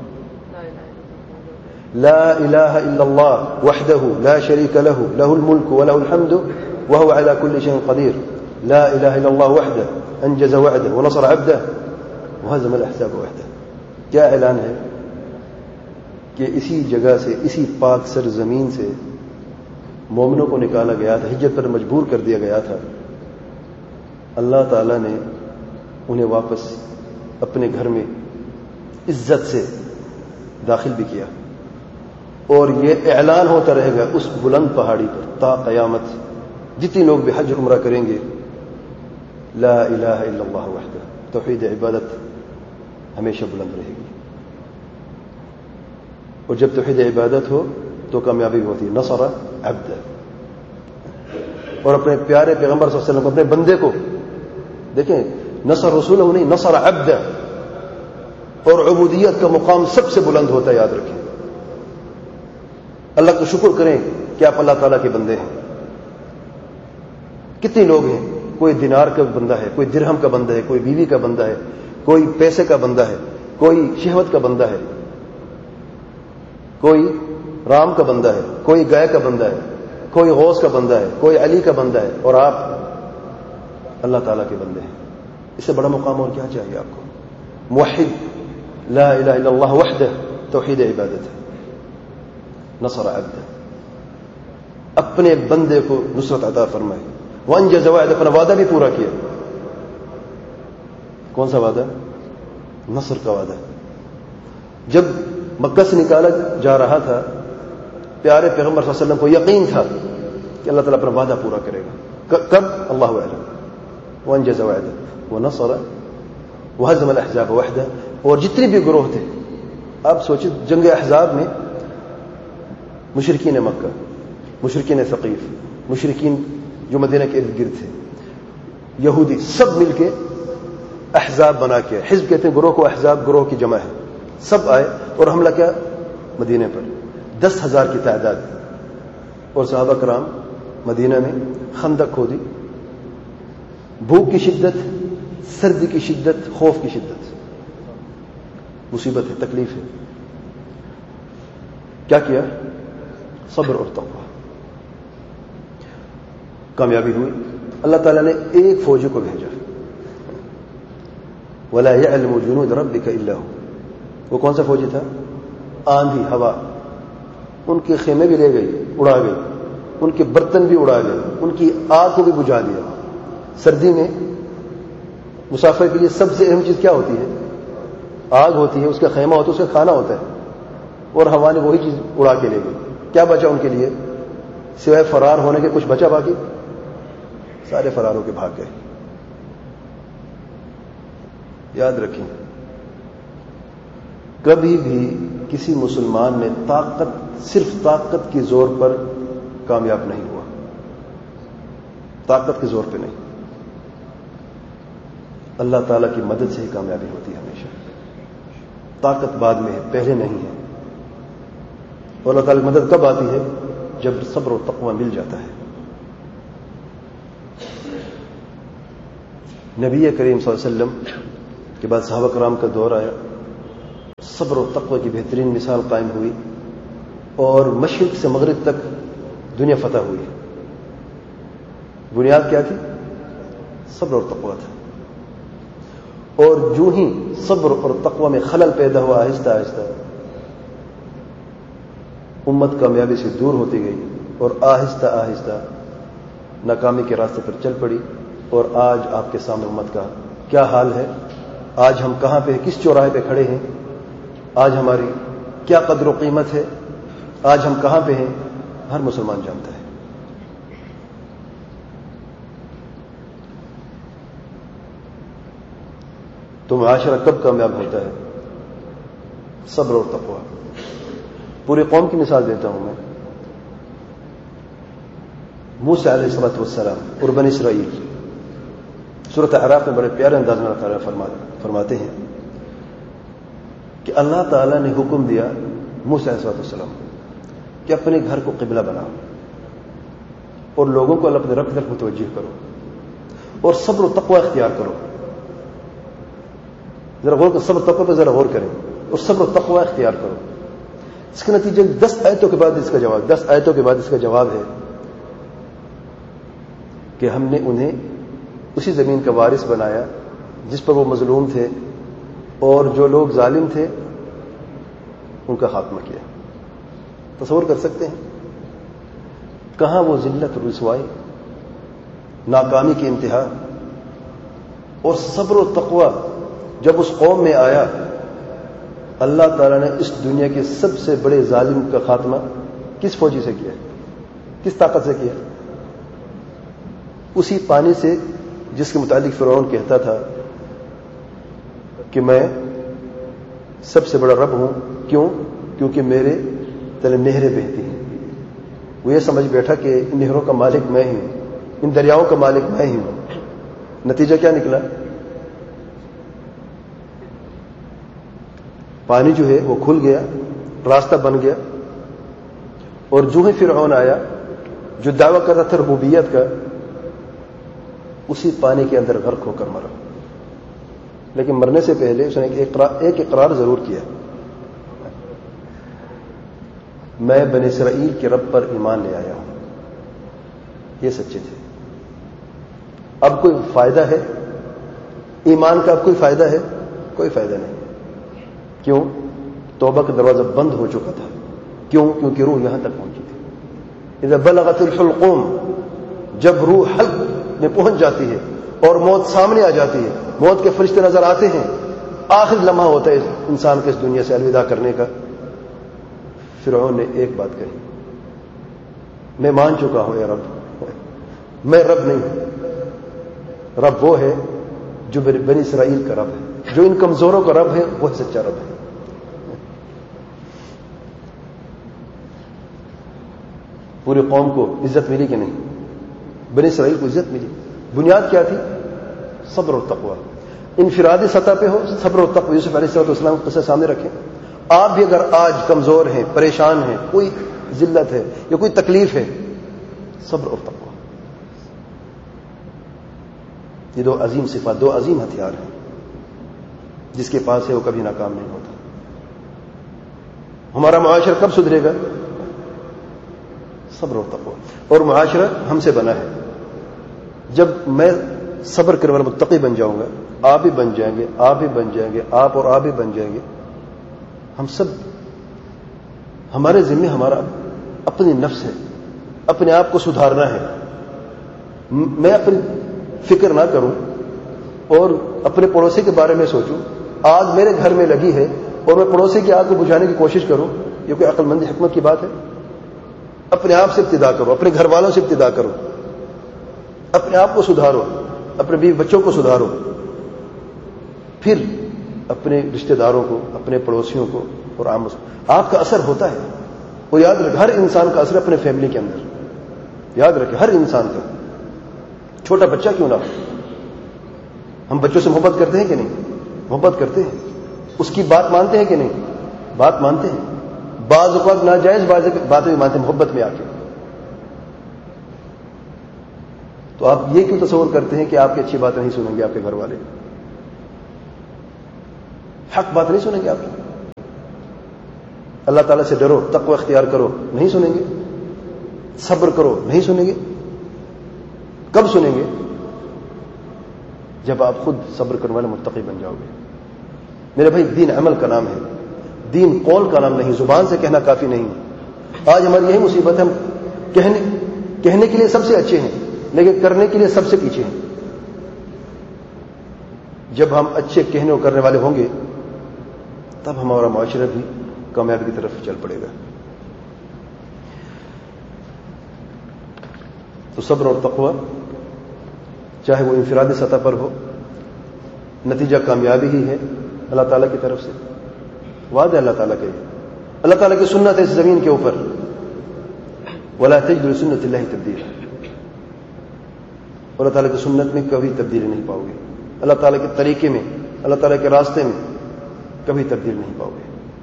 لا الہ الا اللہ وحدہ لا شریک لہ لہ الملک ولہ الحمد وہو علی کل شیء قدیر. لا الہ الا اللہ وحدہ انجز وعدہ ونصر عبدہ وہزم الاحزاب وحدہ. کیا اعلان ہے کہ اسی جگہ سے، اسی پاک سرزمین سے مومنوں کو نکالا گیا تھا، ہجرت پر مجبور کر دیا گیا تھا. اللہ تعالیٰ نے انہیں واپس اپنے گھر میں عزت سے داخل بھی کیا. اور یہ اعلان ہوتا رہے گا اس بلند پہاڑی پر تا قیامت. جتنے لوگ بھی حج عمرہ کریں گے، لا الہ الا اللہ وحدہ، توحید عبادت ہمیشہ بلند رہے گی. اور جب توحید عبادت ہو تو کامیابی ہوتی ہے. نصر عبد. اور اپنے پیارے پیغمبر صلی اللہ علیہ وسلم، اپنے بندے کو دیکھیں، نصر رسولہ نہیں، نصر عبد. اور عبودیت کا مقام سب سے بلند ہوتا ہے، یاد رکھیں. اللہ کا شکر کریں کہ آپ اللہ تعالیٰ کے بندے ہیں. کتنے لوگ ہیں، کوئی دینار کا بندہ ہے، کوئی درہم کا بندہ ہے، کوئی بیوی کا بندہ ہے، کوئی پیسے کا بندہ ہے، کوئی شہوت کا بندہ ہے، کوئی رام کا بندہ ہے، کوئی گائے کا بندہ ہے، کوئی غوث کا بندہ ہے، کوئی علی کا بندہ ہے. اور آپ اللہ تعالیٰ کے بندے ہیں. اس سے بڑا مقام اور کیا چاہیے آپ کو؟ موحد، لا الہ الا اللہ وحدہ، توحید عبادت ہے. نصر عبدہ، اپنے بندے کو نصرت عطا فرمائے. وانجز وعدہ، اپنا وعدہ بھی پورا کیا. کون سا وعدہ؟ نصر کا وعدہ. جب مکہ سے نکالا جا رہا تھا، پیارے پیغمبر صلی اللہ علیہ وسلم کو یقین تھا کہ اللہ تعالیٰ اپنا وعدہ پورا کرے گا. کب؟ اللہ اعلم. وانجز وعدہ ونصر وہزم الاحزاب وحدہ. اور جتنے بھی گروہ تھے، آپ سوچیں جنگ احزاب میں مشرکین مکہ، مشرکین ثقیف، مشرکین جو مدینہ کے ارد گرد تھے، یہودی، سب مل کے احزاب بنا کے، حزب کہتے ہیں گروہ کو، احزاب گروہ کی جمع ہے، سب آئے اور حملہ کیا مدینہ پر. 10,000 کی تعداد. اور صحابہ کرام مدینہ میں خندق کھودی. بھوک کی شدت، سردی کی شدت، خوف کی شدت، مصیبت ہے، تکلیف ہے. کیا کیا؟ صبر اور تقوی. کامیابی ہوئی. اللہ تعالیٰ نے ایک فوجی کو بھیجا. وَلَا يَعْلَمُ جُنُودَ رَبِّكَ إِلَّا هُوَ. وہ کون سا فوجی تھا؟ آندھی، ہوا. ان کے خیمے بھی لے گئی، اڑا گئی. ان کے برتن بھی اڑا گئے. ان کی آگ کو بھی بجھا دیا. سردی میں مسافر کے لیے سب سے اہم چیز کیا ہوتی ہے؟ آگ ہوتی ہے، اس کا خیمہ ہوتا ہے، اس کا کھانا ہوتا ہے. اور ہوا نے وہی چیز اڑا کے لے گئی. کیا بچا ان کے لیے؟ سوائے فرار ہونے کے کچھ بچا؟ باقی سارے فرار ہو کے بھاگ گئے. یاد رکھیں، کبھی بھی کسی مسلمان نے صرف طاقت کے زور پر کامیاب نہیں ہوا. طاقت کے زور پہ نہیں. اللہ تعالیٰ کی مدد سے ہی کامیابی ہوتی ہے ہمیشہ. طاقت بعد میں ہے، پہلے نہیں ہے. اور اللہ تعالیٰ کی مدد کب آتی ہے؟ جب صبر و تقوی مل جاتا ہے. نبی کریم صلی اللہ علیہ وسلم کے بعد صحابہ کرام کا دور آیا، صبر و تقوی کی بہترین مثال قائم ہوئی، اور مشرق سے مغرب تک دنیا فتح ہوئی۔ بنیاد کیا تھی؟ صبر اور تقوی تھا۔ اور جو ہی صبر اور تقوی میں خلل پیدا ہوا، آہستہ آہستہ امت کامیابی سے دور ہوتی گئی، اور آہستہ آہستہ ناکامی کے راستے پر چل پڑی۔ اور آج آپ کے سامنے امت کا کیا حال ہے، آج ہم کہاں پہ، کس چوراہے پہ کھڑے ہیں، آج ہماری کیا قدر و قیمت ہے، آج ہم کہاں پہ ہیں، ہر مسلمان جانتا ہے۔ تو معاشرہ کب کامیاب ہوتا ہے؟ صبر اور تقوی۔ پوری قوم کی مثال دیتا ہوں میں۔ موسیٰ علیہ السلام اور بنی اسرائیل، سورۃ اعراف میں بڑے پیارے انداز میں اللہ تعالیٰ فرماتے ہیں کہ اللہ تعالیٰ نے حکم دیا موسیٰ علیہ السلام کہ اپنے گھر کو قبلہ بناؤ اور لوگوں کو اپنے رب کی طرف متوجہ کرو اور صبر و تقوی اختیار کرو۔ ذرا غور کرو، صبر و تقوی پہ ذرا غور کریں، اور صبر و تقوی اختیار کرو۔ اس کے نتیجے 10 آیتوں کے بعد اس کا جواب ہے کہ ہم نے انہیں اسی زمین کا وارث بنایا جس پر وہ مظلوم تھے، اور جو لوگ ظالم تھے ان کا خاتمہ کیا۔ تصور کر سکتے ہیں کہاں وہ ذلت، رسوائی، ناکامی کی انتہا، اور صبر و تقوی جب اس قوم میں آیا، اللہ تعالیٰ نے اس دنیا کے سب سے بڑے ظالم کا خاتمہ کس فوجی سے کیا، کس طاقت سے کیا؟ اسی پانی سے جس کے متعلق فرعون کہتا تھا کہ میں سب سے بڑا رب ہوں۔ کیوں؟ کیونکہ میرے تلے نہریں بہتی ہیں۔ وہ یہ سمجھ بیٹھا کہ ان نہروں کا مالک میں ہی ہوں، ان دریاؤں کا مالک میں ہی ہوں۔ نتیجہ کیا نکلا؟ پانی جو ہے وہ کھل گیا، راستہ بن گیا، اور جو ہی فرعون آیا جو دعویٰ کر رہا تھا ربوبیت کا، اسی پانی کے اندر غرق ہو کر مرا۔ لیکن مرنے سے پہلے اس نے ایک اقرار ضرور کیا، میں بنی اسرائیل کے رب پر ایمان لے آیا ہوں۔ یہ سچے تھے۔ اب کوئی فائدہ ہے ایمان کا؟ اب کوئی فائدہ ہے؟ کوئی فائدہ نہیں۔ کیوں؟ توبہ کا دروازہ بند ہو چکا تھا۔ کیوں؟ کیونکہ روح یہاں تک پہنچی تھی۔ اذا بلغت الحلقوم، جب روح حلق میں پہنچ جاتی ہے اور موت سامنے آ جاتی ہے، موت کے فرشتے نظر آتے ہیں، آخر لمحہ ہوتا ہے انسان کے اس دنیا سے الوداع کرنے کا۔ فرعون نے ایک بات کہی، میں مان چکا ہوں اے رب، میں رب نہیں ہوں، رب وہ ہے جو بنی اسرائیل کا رب ہے، جو ان کمزوروں کا رب ہے، وہ سچا رب ہے۔ پوری قوم کو عزت ملی کہ نہیں؟ بنی اسرائیل کو عزت ملی۔ بنیاد کیا تھی؟ صبر و تقوی۔ انفرادی سطح پہ ہو صبر و تقوی، یوسف علیہ السلام کو سامنے رکھیں۔ آپ بھی اگر آج کمزور ہیں، پریشان ہیں، کوئی ذلت ہے یا کوئی تکلیف ہے، صبر اور تقوی، یہ دو عظیم صفات، دو عظیم ہتھیار ہیں۔ جس کے پاس ہے وہ کبھی ناکام نہیں ہوتا۔ ہمارا معاشرہ کب سدھرے گا؟ صبر و تقوی۔ اور معاشرہ ہم سے بنا ہے۔ جب میں صبر کرنے والا متقی بن جاؤں گا، آپ بھی بن جائیں گے، آپ بھی بن جائیں گے، آپ اور آپ بھی بن جائیں گے، ہم سب، ہمارے ذمہ ہمارا اپنی نفس ہے، اپنے آپ کو سدھارنا ہے۔ میں اپنی فکر نہ کروں اور اپنے پڑوسی کے بارے میں سوچوں، آگ میرے گھر میں لگی ہے اور میں پڑوسی کی آگ کو بجھانے کی کوشش کروں، یہ کوئی عقل مندی حکمت کی بات ہے؟ اپنے آپ سے ابتدا کرو، اپنے گھر والوں سے ابتدا کرو، اپنے آپ کو سدھارو، اپنے بیوی بچوں کو سدھارو، پھر اپنے رشتہ داروں کو، اپنے پڑوسیوں کو، اور عام آپ کا اثر ہوتا ہے۔ اور یاد رکھیں، ہر انسان کا اثر اپنے فیملی کے اندر، یاد رکھیں ہر انسان کا، چھوٹا بچہ کیوں نہ ہو۔ ہم بچوں سے محبت کرتے ہیں کہ نہیں؟ محبت کرتے ہیں۔ اس کی بات مانتے ہیں کہ نہیں؟ بات مانتے ہیں۔ بعض اوقات ناجائز باتیں بھی مانتے ہیں محبت میں آ کے۔ تو آپ یہ کیوں تصور کرتے ہیں کہ آپ کی اچھی باتیں نہیں سنیں گے آپ کے گھر والے؟ حق بات نہیں سنیں گے آپ کی. اللہ تعالیٰ سے ڈرو، تقوی اختیار کرو، نہیں سنیں گے. صبر کرو، نہیں سنیں گے. کب سنیں گے؟ جب آپ خود صبر کرنے والے متقی بن جاؤ گے. میرے بھائی، دین عمل کا نام ہے، دین قول کا نام نہیں. زبان سے کہنا کافی نہیں. آج ہماری یہی مصیبت ہے، ہم کہنے کے لیے سب سے اچھے ہیں لیکن کرنے کے لیے سب سے پیچھے ہیں. جب ہم اچھے کہنے اور کرنے والے ہوں گے تب ہمارا معاشرہ بھی کامیابی کی طرف چل پڑے گا. تو صبر اور تقوی چاہے وہ انفرادی سطح پر ہو، نتیجہ کامیابی ہی ہے اللہ تعالیٰ کی طرف سے. وعدہ اللہ تعالیٰ کے، اللہ تعالیٰ کی سنت ہے اس زمین کے اوپر. وَلَا تَجِدُ لِسُنَّةِ اللَّهِ تَبْدِيلًا. اللہ تعالیٰ کی سنت میں کبھی تبدیلی نہیں پاؤ گے. اللہ تعالیٰ کے طریقے میں، اللہ تعالیٰ کے راستے میں کبھی تبدیل نہیں پاؤ گے.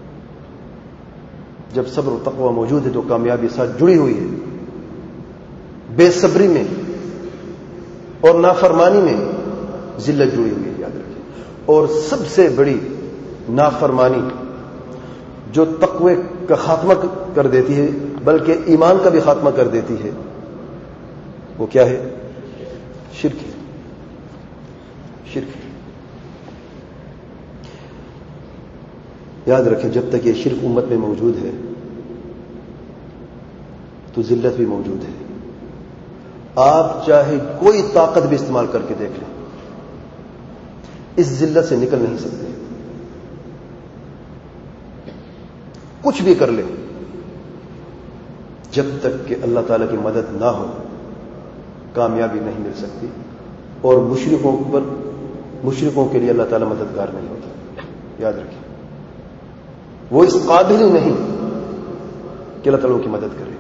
جب صبر و تقوی موجود ہے تو کامیابی ساتھ جڑی ہوئی ہے. بے صبری میں اور نافرمانی میں ذلت جڑی ہوئی ہے، یاد رکھیں. اور سب سے بڑی نافرمانی جو تقوی کا خاتمہ کر دیتی ہے بلکہ ایمان کا بھی خاتمہ کر دیتی ہے، وہ کیا ہے؟ شرک ہے. شرک ہے. یاد رکھیں، جب تک یہ شرک امت میں موجود ہے تو ذلت بھی موجود ہے. آپ چاہے کوئی طاقت بھی استعمال کر کے دیکھ لیں، اس ذلت سے نکل نہیں سکتے. کچھ بھی کر لیں، جب تک کہ اللہ تعالیٰ کی مدد نہ ہو کامیابی نہیں مل سکتی. اور مشرکوں کے لیے اللہ تعالیٰ مددگار نہیں ہوتا. یاد رکھیں، وہ اس قابل ہی نہیں کہ اللہ تعالیٰ کی مدد کرے.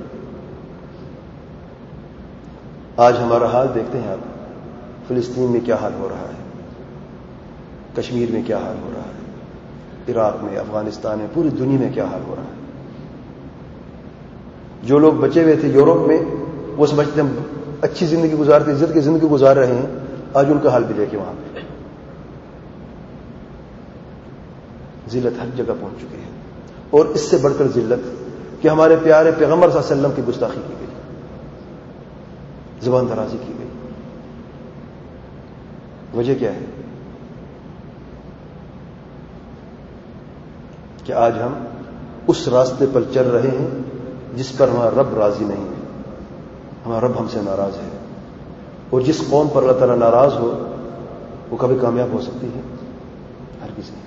آج ہمارا حال دیکھتے ہیں آپ، فلسطین میں کیا حال ہو رہا ہے، کشمیر میں کیا حال ہو رہا ہے، عراق میں، افغانستان میں، پوری دنیا میں کیا حال ہو رہا ہے. جو لوگ بچے ہوئے تھے یورپ میں، وہ سمجھتے ہیں اچھی زندگی گزارتے، عزت کی زندگی گزار رہے ہیں. آج ان کا حال بھی دیکھیں، وہاں پہ ذلت ہر جگہ پہنچ چکی ہے. اور اس سے بڑھ کر ذلت کہ ہمارے پیارے پیغمبر صلی اللہ علیہ وسلم کی گستاخی کی گئی، زبان درازی کی گئی. وجہ کیا ہے؟ کہ آج ہم اس راستے پر چل رہے ہیں جس پر ہمارا رب راضی نہیں ہے. ہمارا رب ہم سے ناراض ہے. اور جس قوم پر اللہ تعالیٰ ناراض ہو وہ کبھی کامیاب ہو سکتی ہے؟ ہرگز نہیں.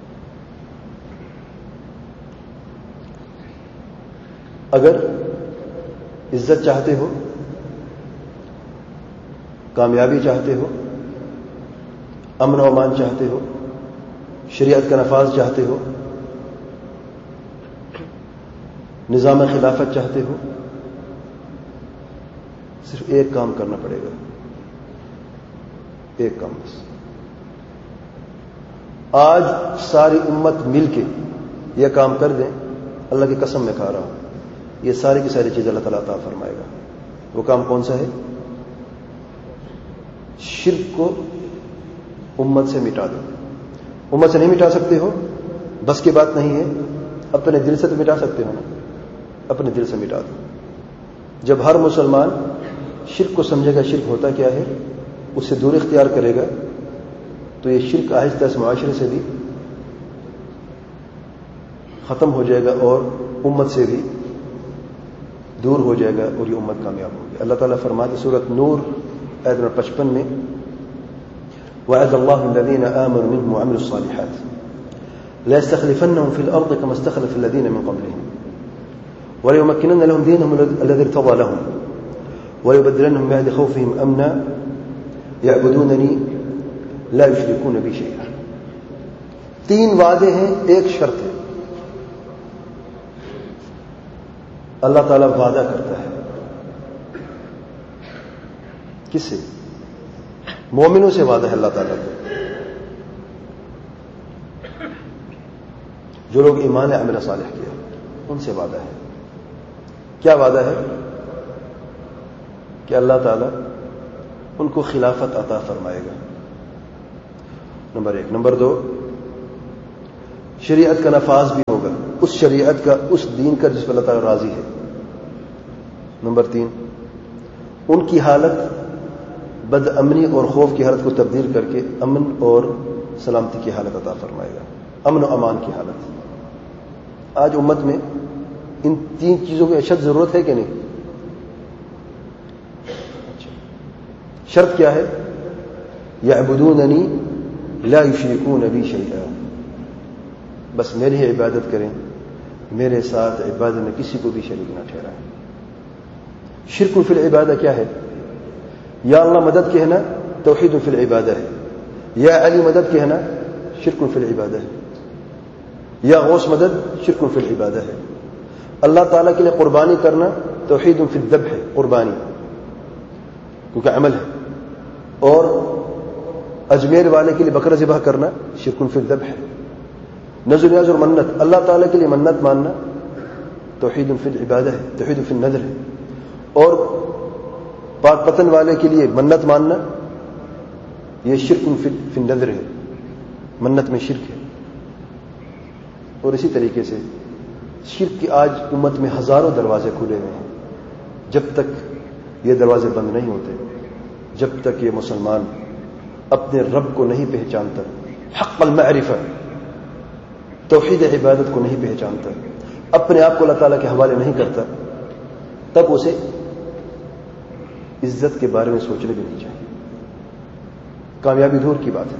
اگر عزت چاہتے ہو، کامیابی چاہتے ہو، امن و امان چاہتے ہو، شریعت کا نفاذ چاہتے ہو، نظام خلافت چاہتے ہو، صرف ایک کام کرنا پڑے گا. ایک کام بس. آج ساری امت مل کے یہ کام کر دیں، اللہ کی قسم میں کھا رہا ہوں، یہ ساری کی ساری چیز اللہ تعالیٰ عطا فرمائے گا. وہ کام کون سا ہے؟ شرک کو امت سے مٹا دو. امت سے نہیں مٹا سکتے ہو، بس کی بات نہیں ہے، اپنے دل سے تو مٹا سکتے ہو نا. اپنے دل سے مٹا دو. جب ہر مسلمان شرک کو سمجھے گا شرک ہوتا کیا ہے، اس سے دور اختیار کرے گا، تو یہ شرک آہستہ اس معاشرے سے بھی ختم ہو جائے گا اور امت سے بھی دور ہو جائے گا اور یہ امت کامیاب ہوگی. اللہ تعالیٰ فرماتے سورۃ نور آیت نمبر 55 میں، وعد اللہ الذین آمنوا منکم وعملوا الصالحات ليستخلفنهم في الأرض كما استخلف الذين من قبلهم وليمكنن لهم دينهم الذي ارتضى لهم ويبدلنهم من بعد خوفهم أمنا يعبدونني لا يشركون بي شيئا. 3 وعدے ہیں، ایک شرط ہے. اللہ تعالیٰ وعدہ کرتا ہے کس سے؟ مومنوں سے وعدہ ہے اللہ تعالیٰ کو. جو لوگ ایمان عمل صالح کیا ان سے وعدہ ہے. کیا وعدہ ہے؟ کہ اللہ تعالیٰ ان کو خلافت عطا فرمائے گا. نمبر 1. نمبر 2، شریعت کا نفاذ بھی ہوگا، اس شریعت کا، اس دین کا جس پر اللہ تعالیٰ راضی ہے۔ نمبر 3، ان کی حالت بد امنی اور خوف کی حالت کو تبدیل کر کے امن اور سلامتی کی حالت عطا فرمائے گا، امن و امان کی حالت۔ آج امت میں ان 3 چیزوں کی اشد ضرورت ہے کہ نہیں؟ شرط کیا ہے؟ یعبدوننی لا یشرکون بی شیئا، بس میری ہی عبادت کریں، میرے ساتھ عبادت میں کسی کو بھی شریک نہ ٹھہرائیں۔ شرک فی العبادہ کیا ہے؟ یا اللہ مدد کہنا توحید فی العبادہ ہے، یا علی مدد کہنا شرک فی العبادہ ہے، یا غوث مدد شرک فی العبادہ ہے۔ اللہ تعالیٰ کے لیے قربانی کرنا توحید فی الذبح ہے، قربانی کیونکہ عمل ہے، اور اجمیر والے کے لیے بکرا ذبح کرنا شرک فی الذبح ہے۔ نذر نیاز اور منت، اللہ تعالیٰ کے لیے منت ماننا توحید فی العبادہ ہے، توحید فی النذر ہے، اور پاک پتن والے کے لیے منت ماننا یہ شرک فی النذر ہے، منت میں شرک ہے۔ اور اسی طریقے سے شرک کی آج امت میں ہزاروں دروازے کھلے ہوئے ہیں۔ جب تک یہ دروازے بند نہیں ہوتے، جب تک یہ مسلمان اپنے رب کو نہیں پہچانتا، حق المعرفہ توحید عبادت کو نہیں پہچانتا، اپنے آپ کو اللہ تعالیٰ کے حوالے نہیں کرتا، تب اسے عزت کے بارے میں سوچنے بھی نہیں چاہیے۔ کامیابی دور کی بات ہے۔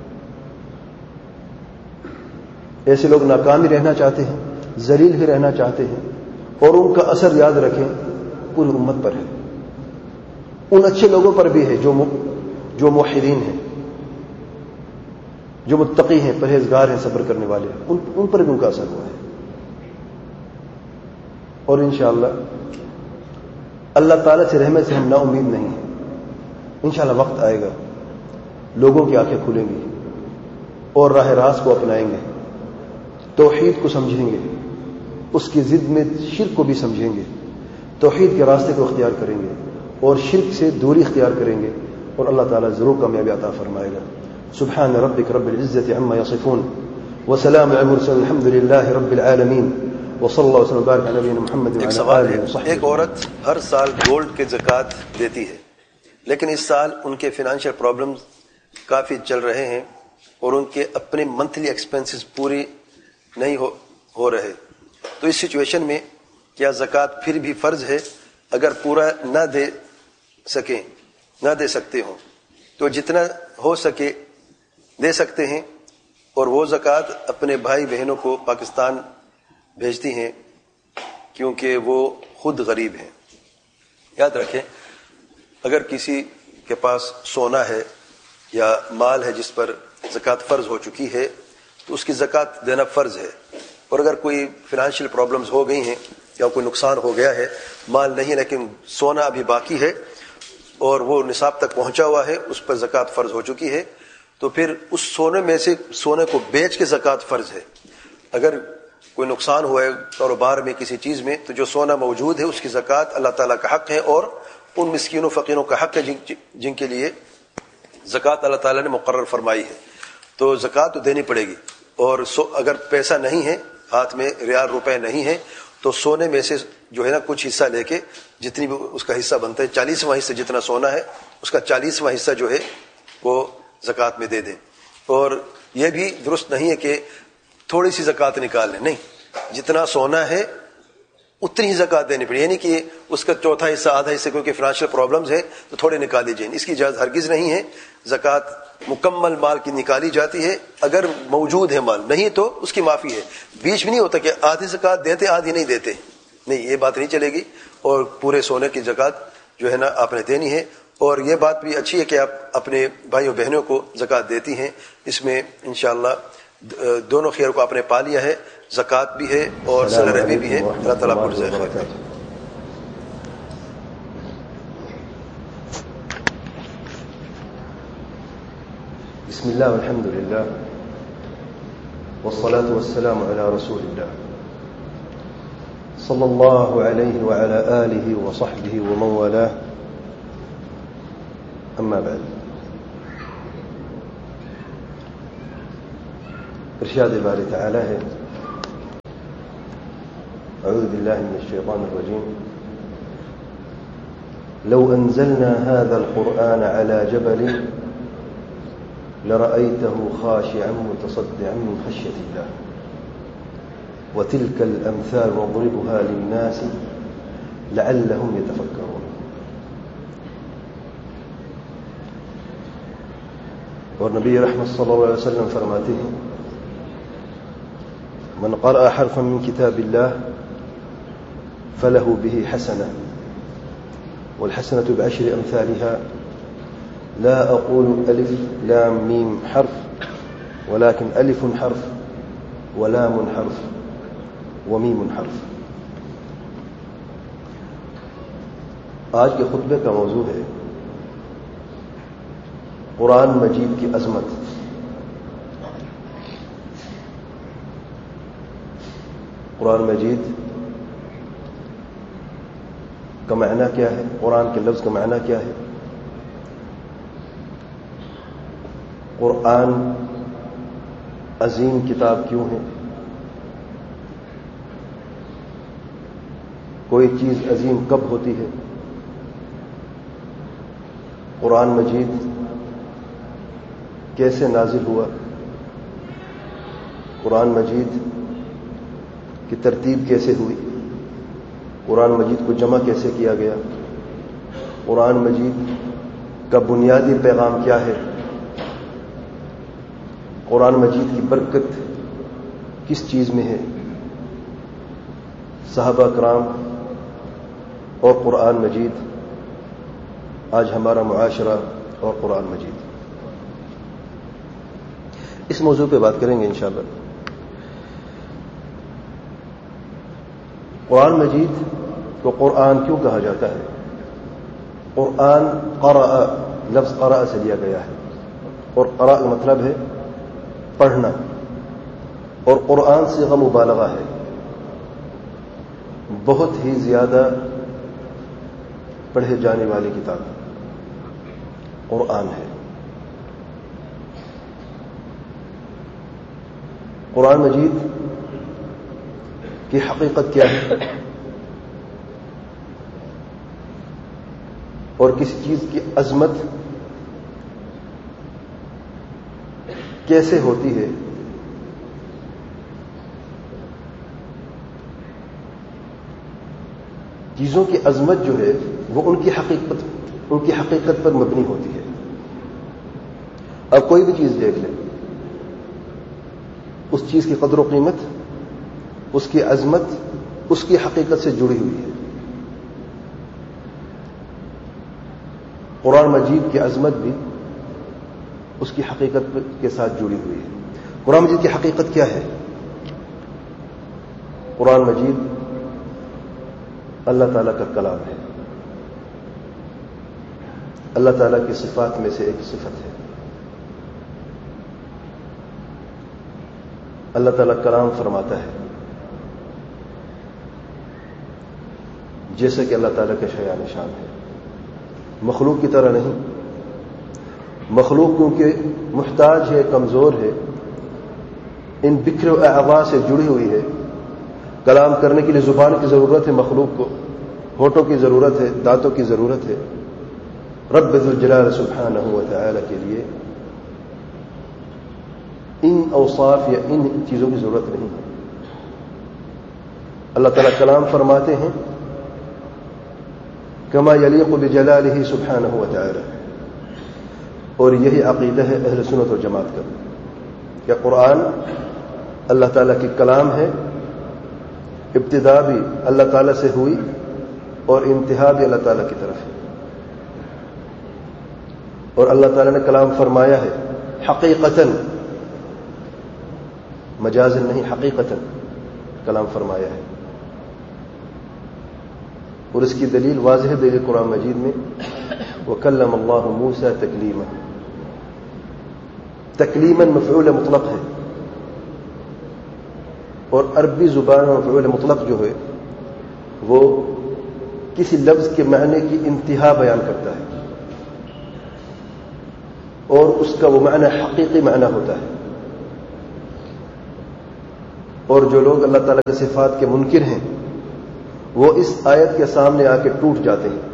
ایسے لوگ ناکام ہی رہنا چاہتے ہیں، ذلیل ہی رہنا چاہتے ہیں، اور ان کا اثر یاد رکھیں پوری امت پر ہے، ان اچھے لوگوں پر بھی ہے جو موحدین ہیں، جو متقی ہیں، پرہیزگار ہیں، صبر کرنے والے ہیں، ان پر بھی ان کا اثر ہوا ہے۔ اور انشاءاللہ اللہ تعالیٰ سے رحمت سے ہم نا امید نہیں ہیں۔ انشاءاللہ وقت آئے گا، لوگوں کی آنکھیں کھلیں گی اور راہ راست کو اپنائیں گے، توحید کو سمجھیں گے، اس کی ضد میں شرک کو بھی سمجھیں گے، توحید کے راستے کو اختیار کریں گے اور شرک سے دوری اختیار کریں گے، اور اللہ تعالیٰ ضرور کامیابی عطا فرمائے گا۔ سبحان ربک رب العزت عما یصفون وسلام علی المرسلین الحمد للہ رب العالمین وصلی اللہ وسلم وبارک علی نبینا محمد وعلی آلہ وصحبہ۔ ایک عورت ہر سال گولڈ کی زکوٰۃ دیتی ہے، لیکن اس سال ان کے فائنینشیل پرابلمز کافی چل رہے ہیں اور ان کے اپنے منتھلی ایکسپنسز پوری نہیں ہو رہے، تو اس سچویشن میں کیا زکوٰۃ پھر بھی فرض ہے؟ اگر پورا نہ دے سکتے ہوں تو جتنا ہو سکے دے سکتے ہیں، اور وہ زکوٰۃ اپنے بھائی بہنوں کو پاکستان بھیجتی ہیں کیونکہ وہ خود غریب ہیں۔ یاد رکھیں، اگر کسی کے پاس سونا ہے یا مال ہے جس پر زکوٰۃ فرض ہو چکی ہے تو اس کی زکوٰۃ دینا فرض ہے، اور اگر کوئی فائنینشیل پرابلمز ہو گئی ہیں یا کوئی نقصان ہو گیا ہے، مال نہیں لیکن سونا ابھی باقی ہے اور وہ نصاب تک پہنچا ہوا ہے، اس پر زکوٰۃ فرض ہو چکی ہے، تو پھر اس سونے میں سے سونے کو بیچ کے زکوٰۃ فرض ہے۔ اگر کوئی نقصان ہوا ہے کاروبار میں کسی چیز میں، تو جو سونا موجود ہے اس کی زکوٰۃ اللہ تعالیٰ کا حق ہے، اور ان مسکینوں فقیروں کا حق ہے جن کے لیے زکوٰۃ اللہ تعالیٰ نے مقرر فرمائی ہے، تو زکوٰۃ تو دینی پڑے گی۔ اور اگر پیسہ نہیں ہے ہاتھ میں، ریال روپے نہیں ہے، تو سونے میں سے جو ہے نا کچھ حصہ لے کے، جتنی بھی اس کا حصہ بنتا ہے، 40واں حصہ جتنا سونا ہے اس کا 40واں حصہ جو ہے وہ زکوٰۃ میں دے دیں۔ اور یہ بھی درست نہیں ہے کہ تھوڑی سی زکوٰۃ نکال لیں، نہیں، جتنا سونا ہے اتنی ہی زکوٰۃ دینی پڑے، یعنی کہ اس کا چوتھا حصہ، آدھا حصہ کیونکہ فائنینشیل پرابلمز ہے تو تھوڑے نکال دیجیے، اس کی اجازت ہرگز نہیں ہے۔ زکوٰۃ مکمل مال کی نکالی جاتی ہے، اگر موجود ہے مال، نہیں تو اس کی معافی ہے۔ بیچ میں نہیں ہوتا کہ آدھی زکوٰۃ دیتے آدھی نہیں دیتے، نہیں، یہ بات نہیں چلے گی، اور پورے سونے کی زکوٰۃ جو ہے نا آپ نے دینی ہے۔ اور یہ بات بھی اچھی ہے کہ آپ اپنے بھائیوں بہنوں کو زکوٰۃ دیتی ہیں، اس میں انشاءاللہ دونوں خیر کو آپ نے پا لیا ہے، زکوٰۃ بھی ہے اور صلہ رحمی بھی ہے۔ اللہ تعالیٰ آپ کو جزائے خیر۔ بسم اللہ والحمد للہ والصلاة والسلام على رسول اللہ صلی اللہ علیہ وعلى آلہ وصحبہ ومن والاه، اما بعد۔ ارشاد باری تعالی ہے اعوذ باللہ من الشیطان الرجیم لو انزلنا هذا القرآن على جبل لرأيته خاشعا متصدعا من خشية الله وتلك الأمثال نضربها للناس لعلهم يتفكرون. اور نبی رحمت صلی اللہ علیہ وسلم فرماتے ہیں من قرأ حرفا من كتاب الله فله به حسنة والحسنة بعشر أمثالها لا أقول ألف لام ميم حرف ولكن ألف حرف ولام حرف وميم حرف. آج کے خطبے کا موضوع ہے قرآن مجید کی عظمت. قرآن مجید کا معنی کیا ہے؟ قرآن کے لفظ کا معنی کیا ہے؟ قرآن عظیم کتاب کیوں ہے؟ کوئی چیز عظیم کب ہوتی ہے؟ قرآن مجید کیسے نازل ہوا؟ قرآن مجید کی ترتیب کیسے ہوئی؟ قرآن مجید کو جمع کیسے کیا گیا؟ قرآن مجید کا بنیادی پیغام کیا ہے؟ قرآن مجید کی برکت کس چیز میں ہے؟ صحابہ کرام اور قرآن مجید، آج ہمارا معاشرہ اور قرآن مجید، اس موضوع پہ بات کریں گے انشاءاللہ. قرآن مجید کو قرآن کیوں کہا جاتا ہے؟ قرآن قرأ، لفظ قرأ سے لیا گیا ہے، اور قرأ کا مطلب ہے پڑھنا، اور قرآن صیغہ مبالغہ ہے، بہت ہی زیادہ پڑھے جانے والی کتاب قرآن ہے. قرآن مجید کی حقیقت کیا ہے اور کسی چیز کی عظمت کیسے ہوتی ہے؟ چیزوں کی عظمت جو ہے وہ ان کی حقیقت پر مبنی ہوتی ہے. اب کوئی بھی چیز دیکھ لیں، اس چیز کی قدر و قیمت، اس کی عظمت اس کی حقیقت سے جڑی ہوئی ہے. قرآن مجید کی عظمت بھی اس کی حقیقت کے ساتھ جڑی ہوئی ہے. قرآن مجید کی حقیقت کیا ہے؟ قرآن مجید اللہ تعالیٰ کا کلام ہے، اللہ تعالیٰ کی صفات میں سے ایک صفت ہے. اللہ تعالیٰ کلام فرماتا ہے جیسے کہ اللہ تعالیٰ کا شایان شان ہے، مخلوق کی طرح نہیں. مخلوق کیونکہ محتاج ہے، کمزور ہے، ان بکھرے اعضاء سے جڑی ہوئی ہے. کلام کرنے کے لیے زبان کی ضرورت ہے، مخلوق کو ہونٹوں کی ضرورت ہے، دانتوں کی ضرورت ہے. رب ذو الجلال سبحانہ و تعالی کے لیے ان اوصاف یا ان چیزوں کی ضرورت نہیں ہے. اللہ تعالیٰ کلام فرماتے ہیں کما یلیق بجلالہ سبحانہ و تعالی، اور یہی عقیدہ ہے اہل سنت و جماعت کا کہ قرآن اللہ تعالیٰ کی کلام ہے. ابتدا بھی اللہ تعالیٰ سے ہوئی اور انتہا بھی اللہ تعالیٰ کی طرف ہے. اور اللہ تعالیٰ نے کلام فرمایا ہے حقیقتاً، مجازن نہیں، حقیقتاً کلام فرمایا ہے. اور اس کی دلیل واضح دلیل قرآن مجید میں وَكَلَّمَ اللَّهُ مُوسَى تَكْلِيمًا، تکلیماً مفعول مطلق ہے، اور عربی زبان میں مفعول مطلق جو ہے وہ کسی لفظ کے معنی کی انتہا بیان کرتا ہے، اور اس کا وہ معنی حقیقی معنی ہوتا ہے. اور جو لوگ اللہ تعالیٰ کی صفات کے منکر ہیں وہ اس آیت کے سامنے آ کے ٹوٹ جاتے ہیں.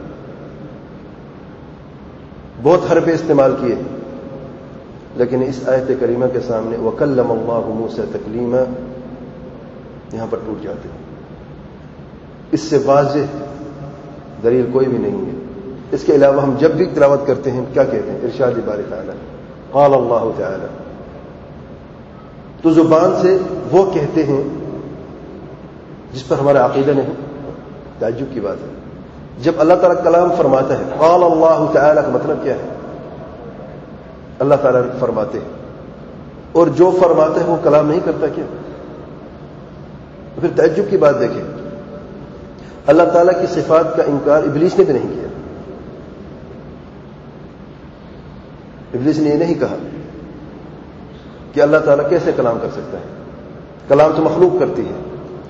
بہت حرفیں استعمال کیے لیکن اس آیت کریمہ کے سامنے وَكَلَّمَ اللَّهُ مُوسَىٰ تَكْلِيمًا یہاں پر ٹوٹ جاتے ہیں. اس سے واضح دلیل کوئی بھی نہیں ہے. اس کے علاوہ ہم جب بھی تلاوت کرتے ہیں کیا کہتے ہیں؟ ارشاد باری تعالی قال اللہ تعالی. تو زبان سے وہ کہتے ہیں جس پر ہمارا عقیدہ نہیں. تعجب کی بات ہے جب اللہ تعالیٰ کلام فرماتا ہے قال اللہ تعالی کا مطلب کیا ہے؟ اللہ تعالیٰ فرماتے ہیں اور جو فرماتا ہے وہ کلام نہیں کرتا کیا؟ پھر تعجب کی بات دیکھیں اللہ تعالیٰ کی صفات کا انکار ابلیس نے بھی نہیں کیا. ابلیس نے یہ نہیں کہا کہ اللہ تعالیٰ کیسے کلام کر سکتا ہے, کلام تو مخلوق کرتی ہے.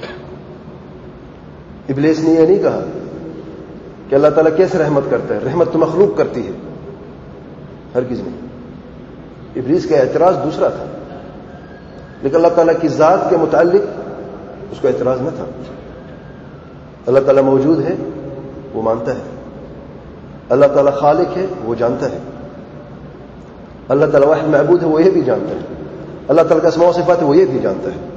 ابلیس نے یہ نہیں کہا کہ اللہ تعالیٰ کیسے رحمت کرتا ہے, رحمت تو مخلوق کرتی ہے. ہرگز نہیں. ابلیس کا اعتراض دوسرا تھا, لیکن اللہ تعالیٰ کی ذات کے متعلق اس کو اعتراض نہ تھا. اللہ تعالیٰ موجود ہے وہ مانتا ہے, اللہ تعالیٰ خالق ہے وہ جانتا ہے, اللہ تعالیٰ واحد معبود ہے وہ یہ بھی جانتا ہے, اللہ تعالیٰ کا اسماء و صفات ہے وہ یہ بھی جانتا ہے.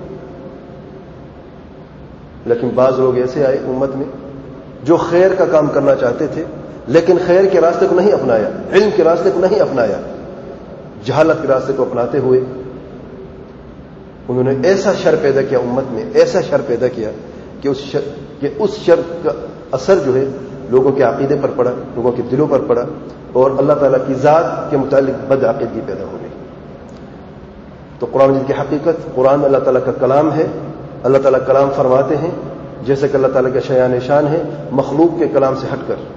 لیکن بعض لوگ ایسے آئے امت میں جو خیر کا کام کرنا چاہتے تھے لیکن خیر کے راستے کو نہیں اپنایا, علم کے راستے کو نہیں اپنایا, جہالت کے راستے کو اپناتے ہوئے انہوں نے ایسا شر پیدا کیا امت میں, ایسا شر پیدا کیا کہ اس شر کا اثر جو ہے لوگوں کے عقیدے پر پڑا, لوگوں کے دلوں پر پڑا اور اللہ تعالیٰ کی ذات کے متعلق بد عقیدگی پیدا ہو گئی. تو قرآن مجید کی حقیقت, قرآن اللہ تعالیٰ کا کلام ہے. اللہ تعالیٰ کلام فرماتے ہیں جیسے کہ اللہ تعالیٰ کا شایان شان ہے, مخلوق کے کلام سے ہٹ کر.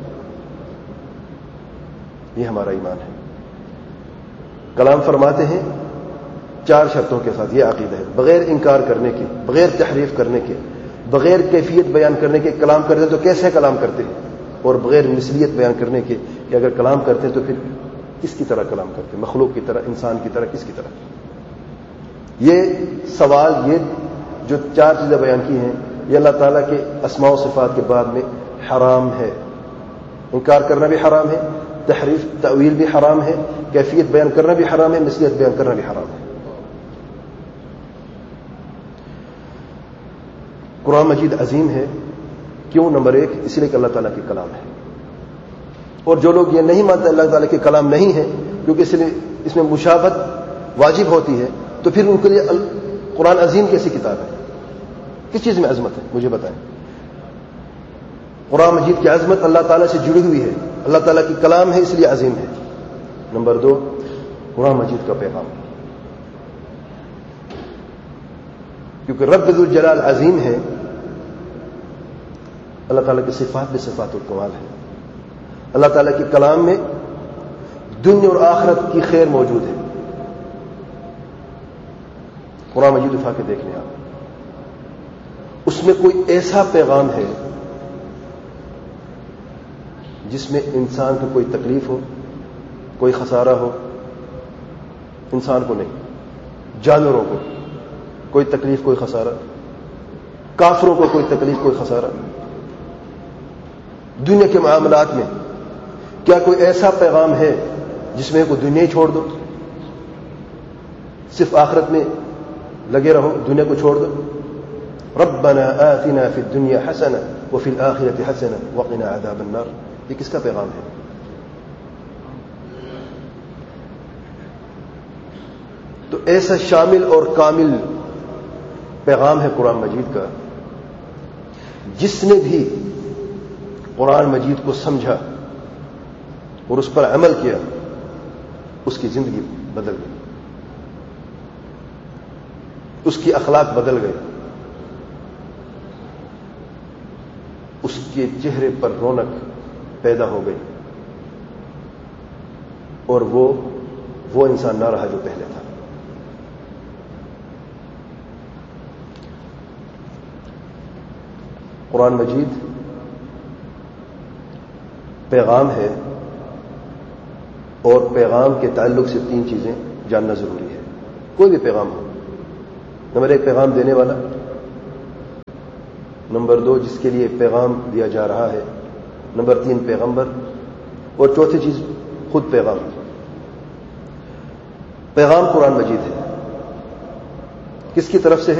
یہ ہمارا ایمان ہے. کلام فرماتے ہیں 4 شرطوں کے ساتھ, یہ عقیدہ ہے, بغیر انکار کرنے کے, بغیر تحریف کرنے کے, بغیر کیفیت بیان کرنے کے. کلام کرتے ہیں تو کیسے کلام کرتے ہیں, اور بغیر مثلیت بیان کرنے کے کہ اگر کلام کرتے ہیں تو پھر کس کی طرح کلام کرتے ہیں, مخلوق کی طرح, انسان کی طرح, کس کی طرح. یہ سوال, یہ جو 4 چیزیں بیان کی ہیں یہ اللہ تعالیٰ کے اسماء و صفات کے بعد میں حرام ہے. انکار کرنا بھی حرام ہے, تحریف تأویل بھی حرام ہے, کیفیت بیان کرنا بھی حرام ہے, مثلیت بیان کرنا بھی حرام ہے. قرآن مجید عظیم ہے. کیوں؟ نمبر 1 اس لیے کہ اللہ تعالیٰ کی کلام ہے. اور جو لوگ یہ نہیں مانتے اللہ تعالیٰ کے کلام نہیں ہے کیونکہ اس میں مشابہت واجب ہوتی ہے, تو پھر ان کے لیے قرآن عظیم کیسی کتاب ہے؟ کس چیز میں عظمت ہے مجھے بتائیں. قرآن مجید کی عظمت اللہ تعالیٰ سے جڑی ہوئی ہے, اللہ تعالیٰ کی کلام ہے اس لیے عظیم ہے. نمبر 2 قرآن مجید کا پیغام, کیونکہ رب ذو الجلال عظیم ہے, اللہ تعالیٰ کی صفات بھی صفات الکمال ہے. اللہ تعالیٰ کے کلام میں دنیا اور آخرت کی خیر موجود ہے. قرآن مجید اٹھا کے دیکھ لیں آپ, اس میں کوئی ایسا پیغام ہے جس میں انسان کو کوئی تکلیف ہو, کوئی خسارہ ہو؟ انسان کو نہیں, جانوروں کو کوئی تکلیف, کوئی خسارہ, کافروں کو کوئی تکلیف, کوئی خسارہ. دنیا کے معاملات میں کیا کوئی ایسا پیغام ہے جس میں کوئی دنیا ہی چھوڑ دو, صرف آخرت میں لگے رہو, دنیا کو چھوڑ دو؟ ربنا آتنا فی الدنیا حسنہ وفی الآخرۃ حسنہ وقنا عذاب النار. یہ کس کا پیغام ہے؟ تو ایسا شامل اور کامل پیغام ہے قرآن مجید کا, جس نے بھی قرآن مجید کو سمجھا اور اس پر عمل کیا اس کی زندگی بدل گئی, اس کی اخلاق بدل گئے, اس کے چہرے پر رونق پیدا ہو گئی, اور وہ انسان نہ رہا جو پہلے تھا. قرآن مجید پیغام ہے, اور پیغام کے تعلق سے 3 چیزیں جاننا ضروری ہے. کوئی بھی پیغام ہو, نمبر 1 پیغام دینے والا, نمبر 2 جس کے لیے پیغام دیا جا رہا ہے، نمبر 3 پیغمبر، اور چوتھی چیز خود پیغام۔ پیغام قرآن مجید ہے، کس کی طرف سے ہے؟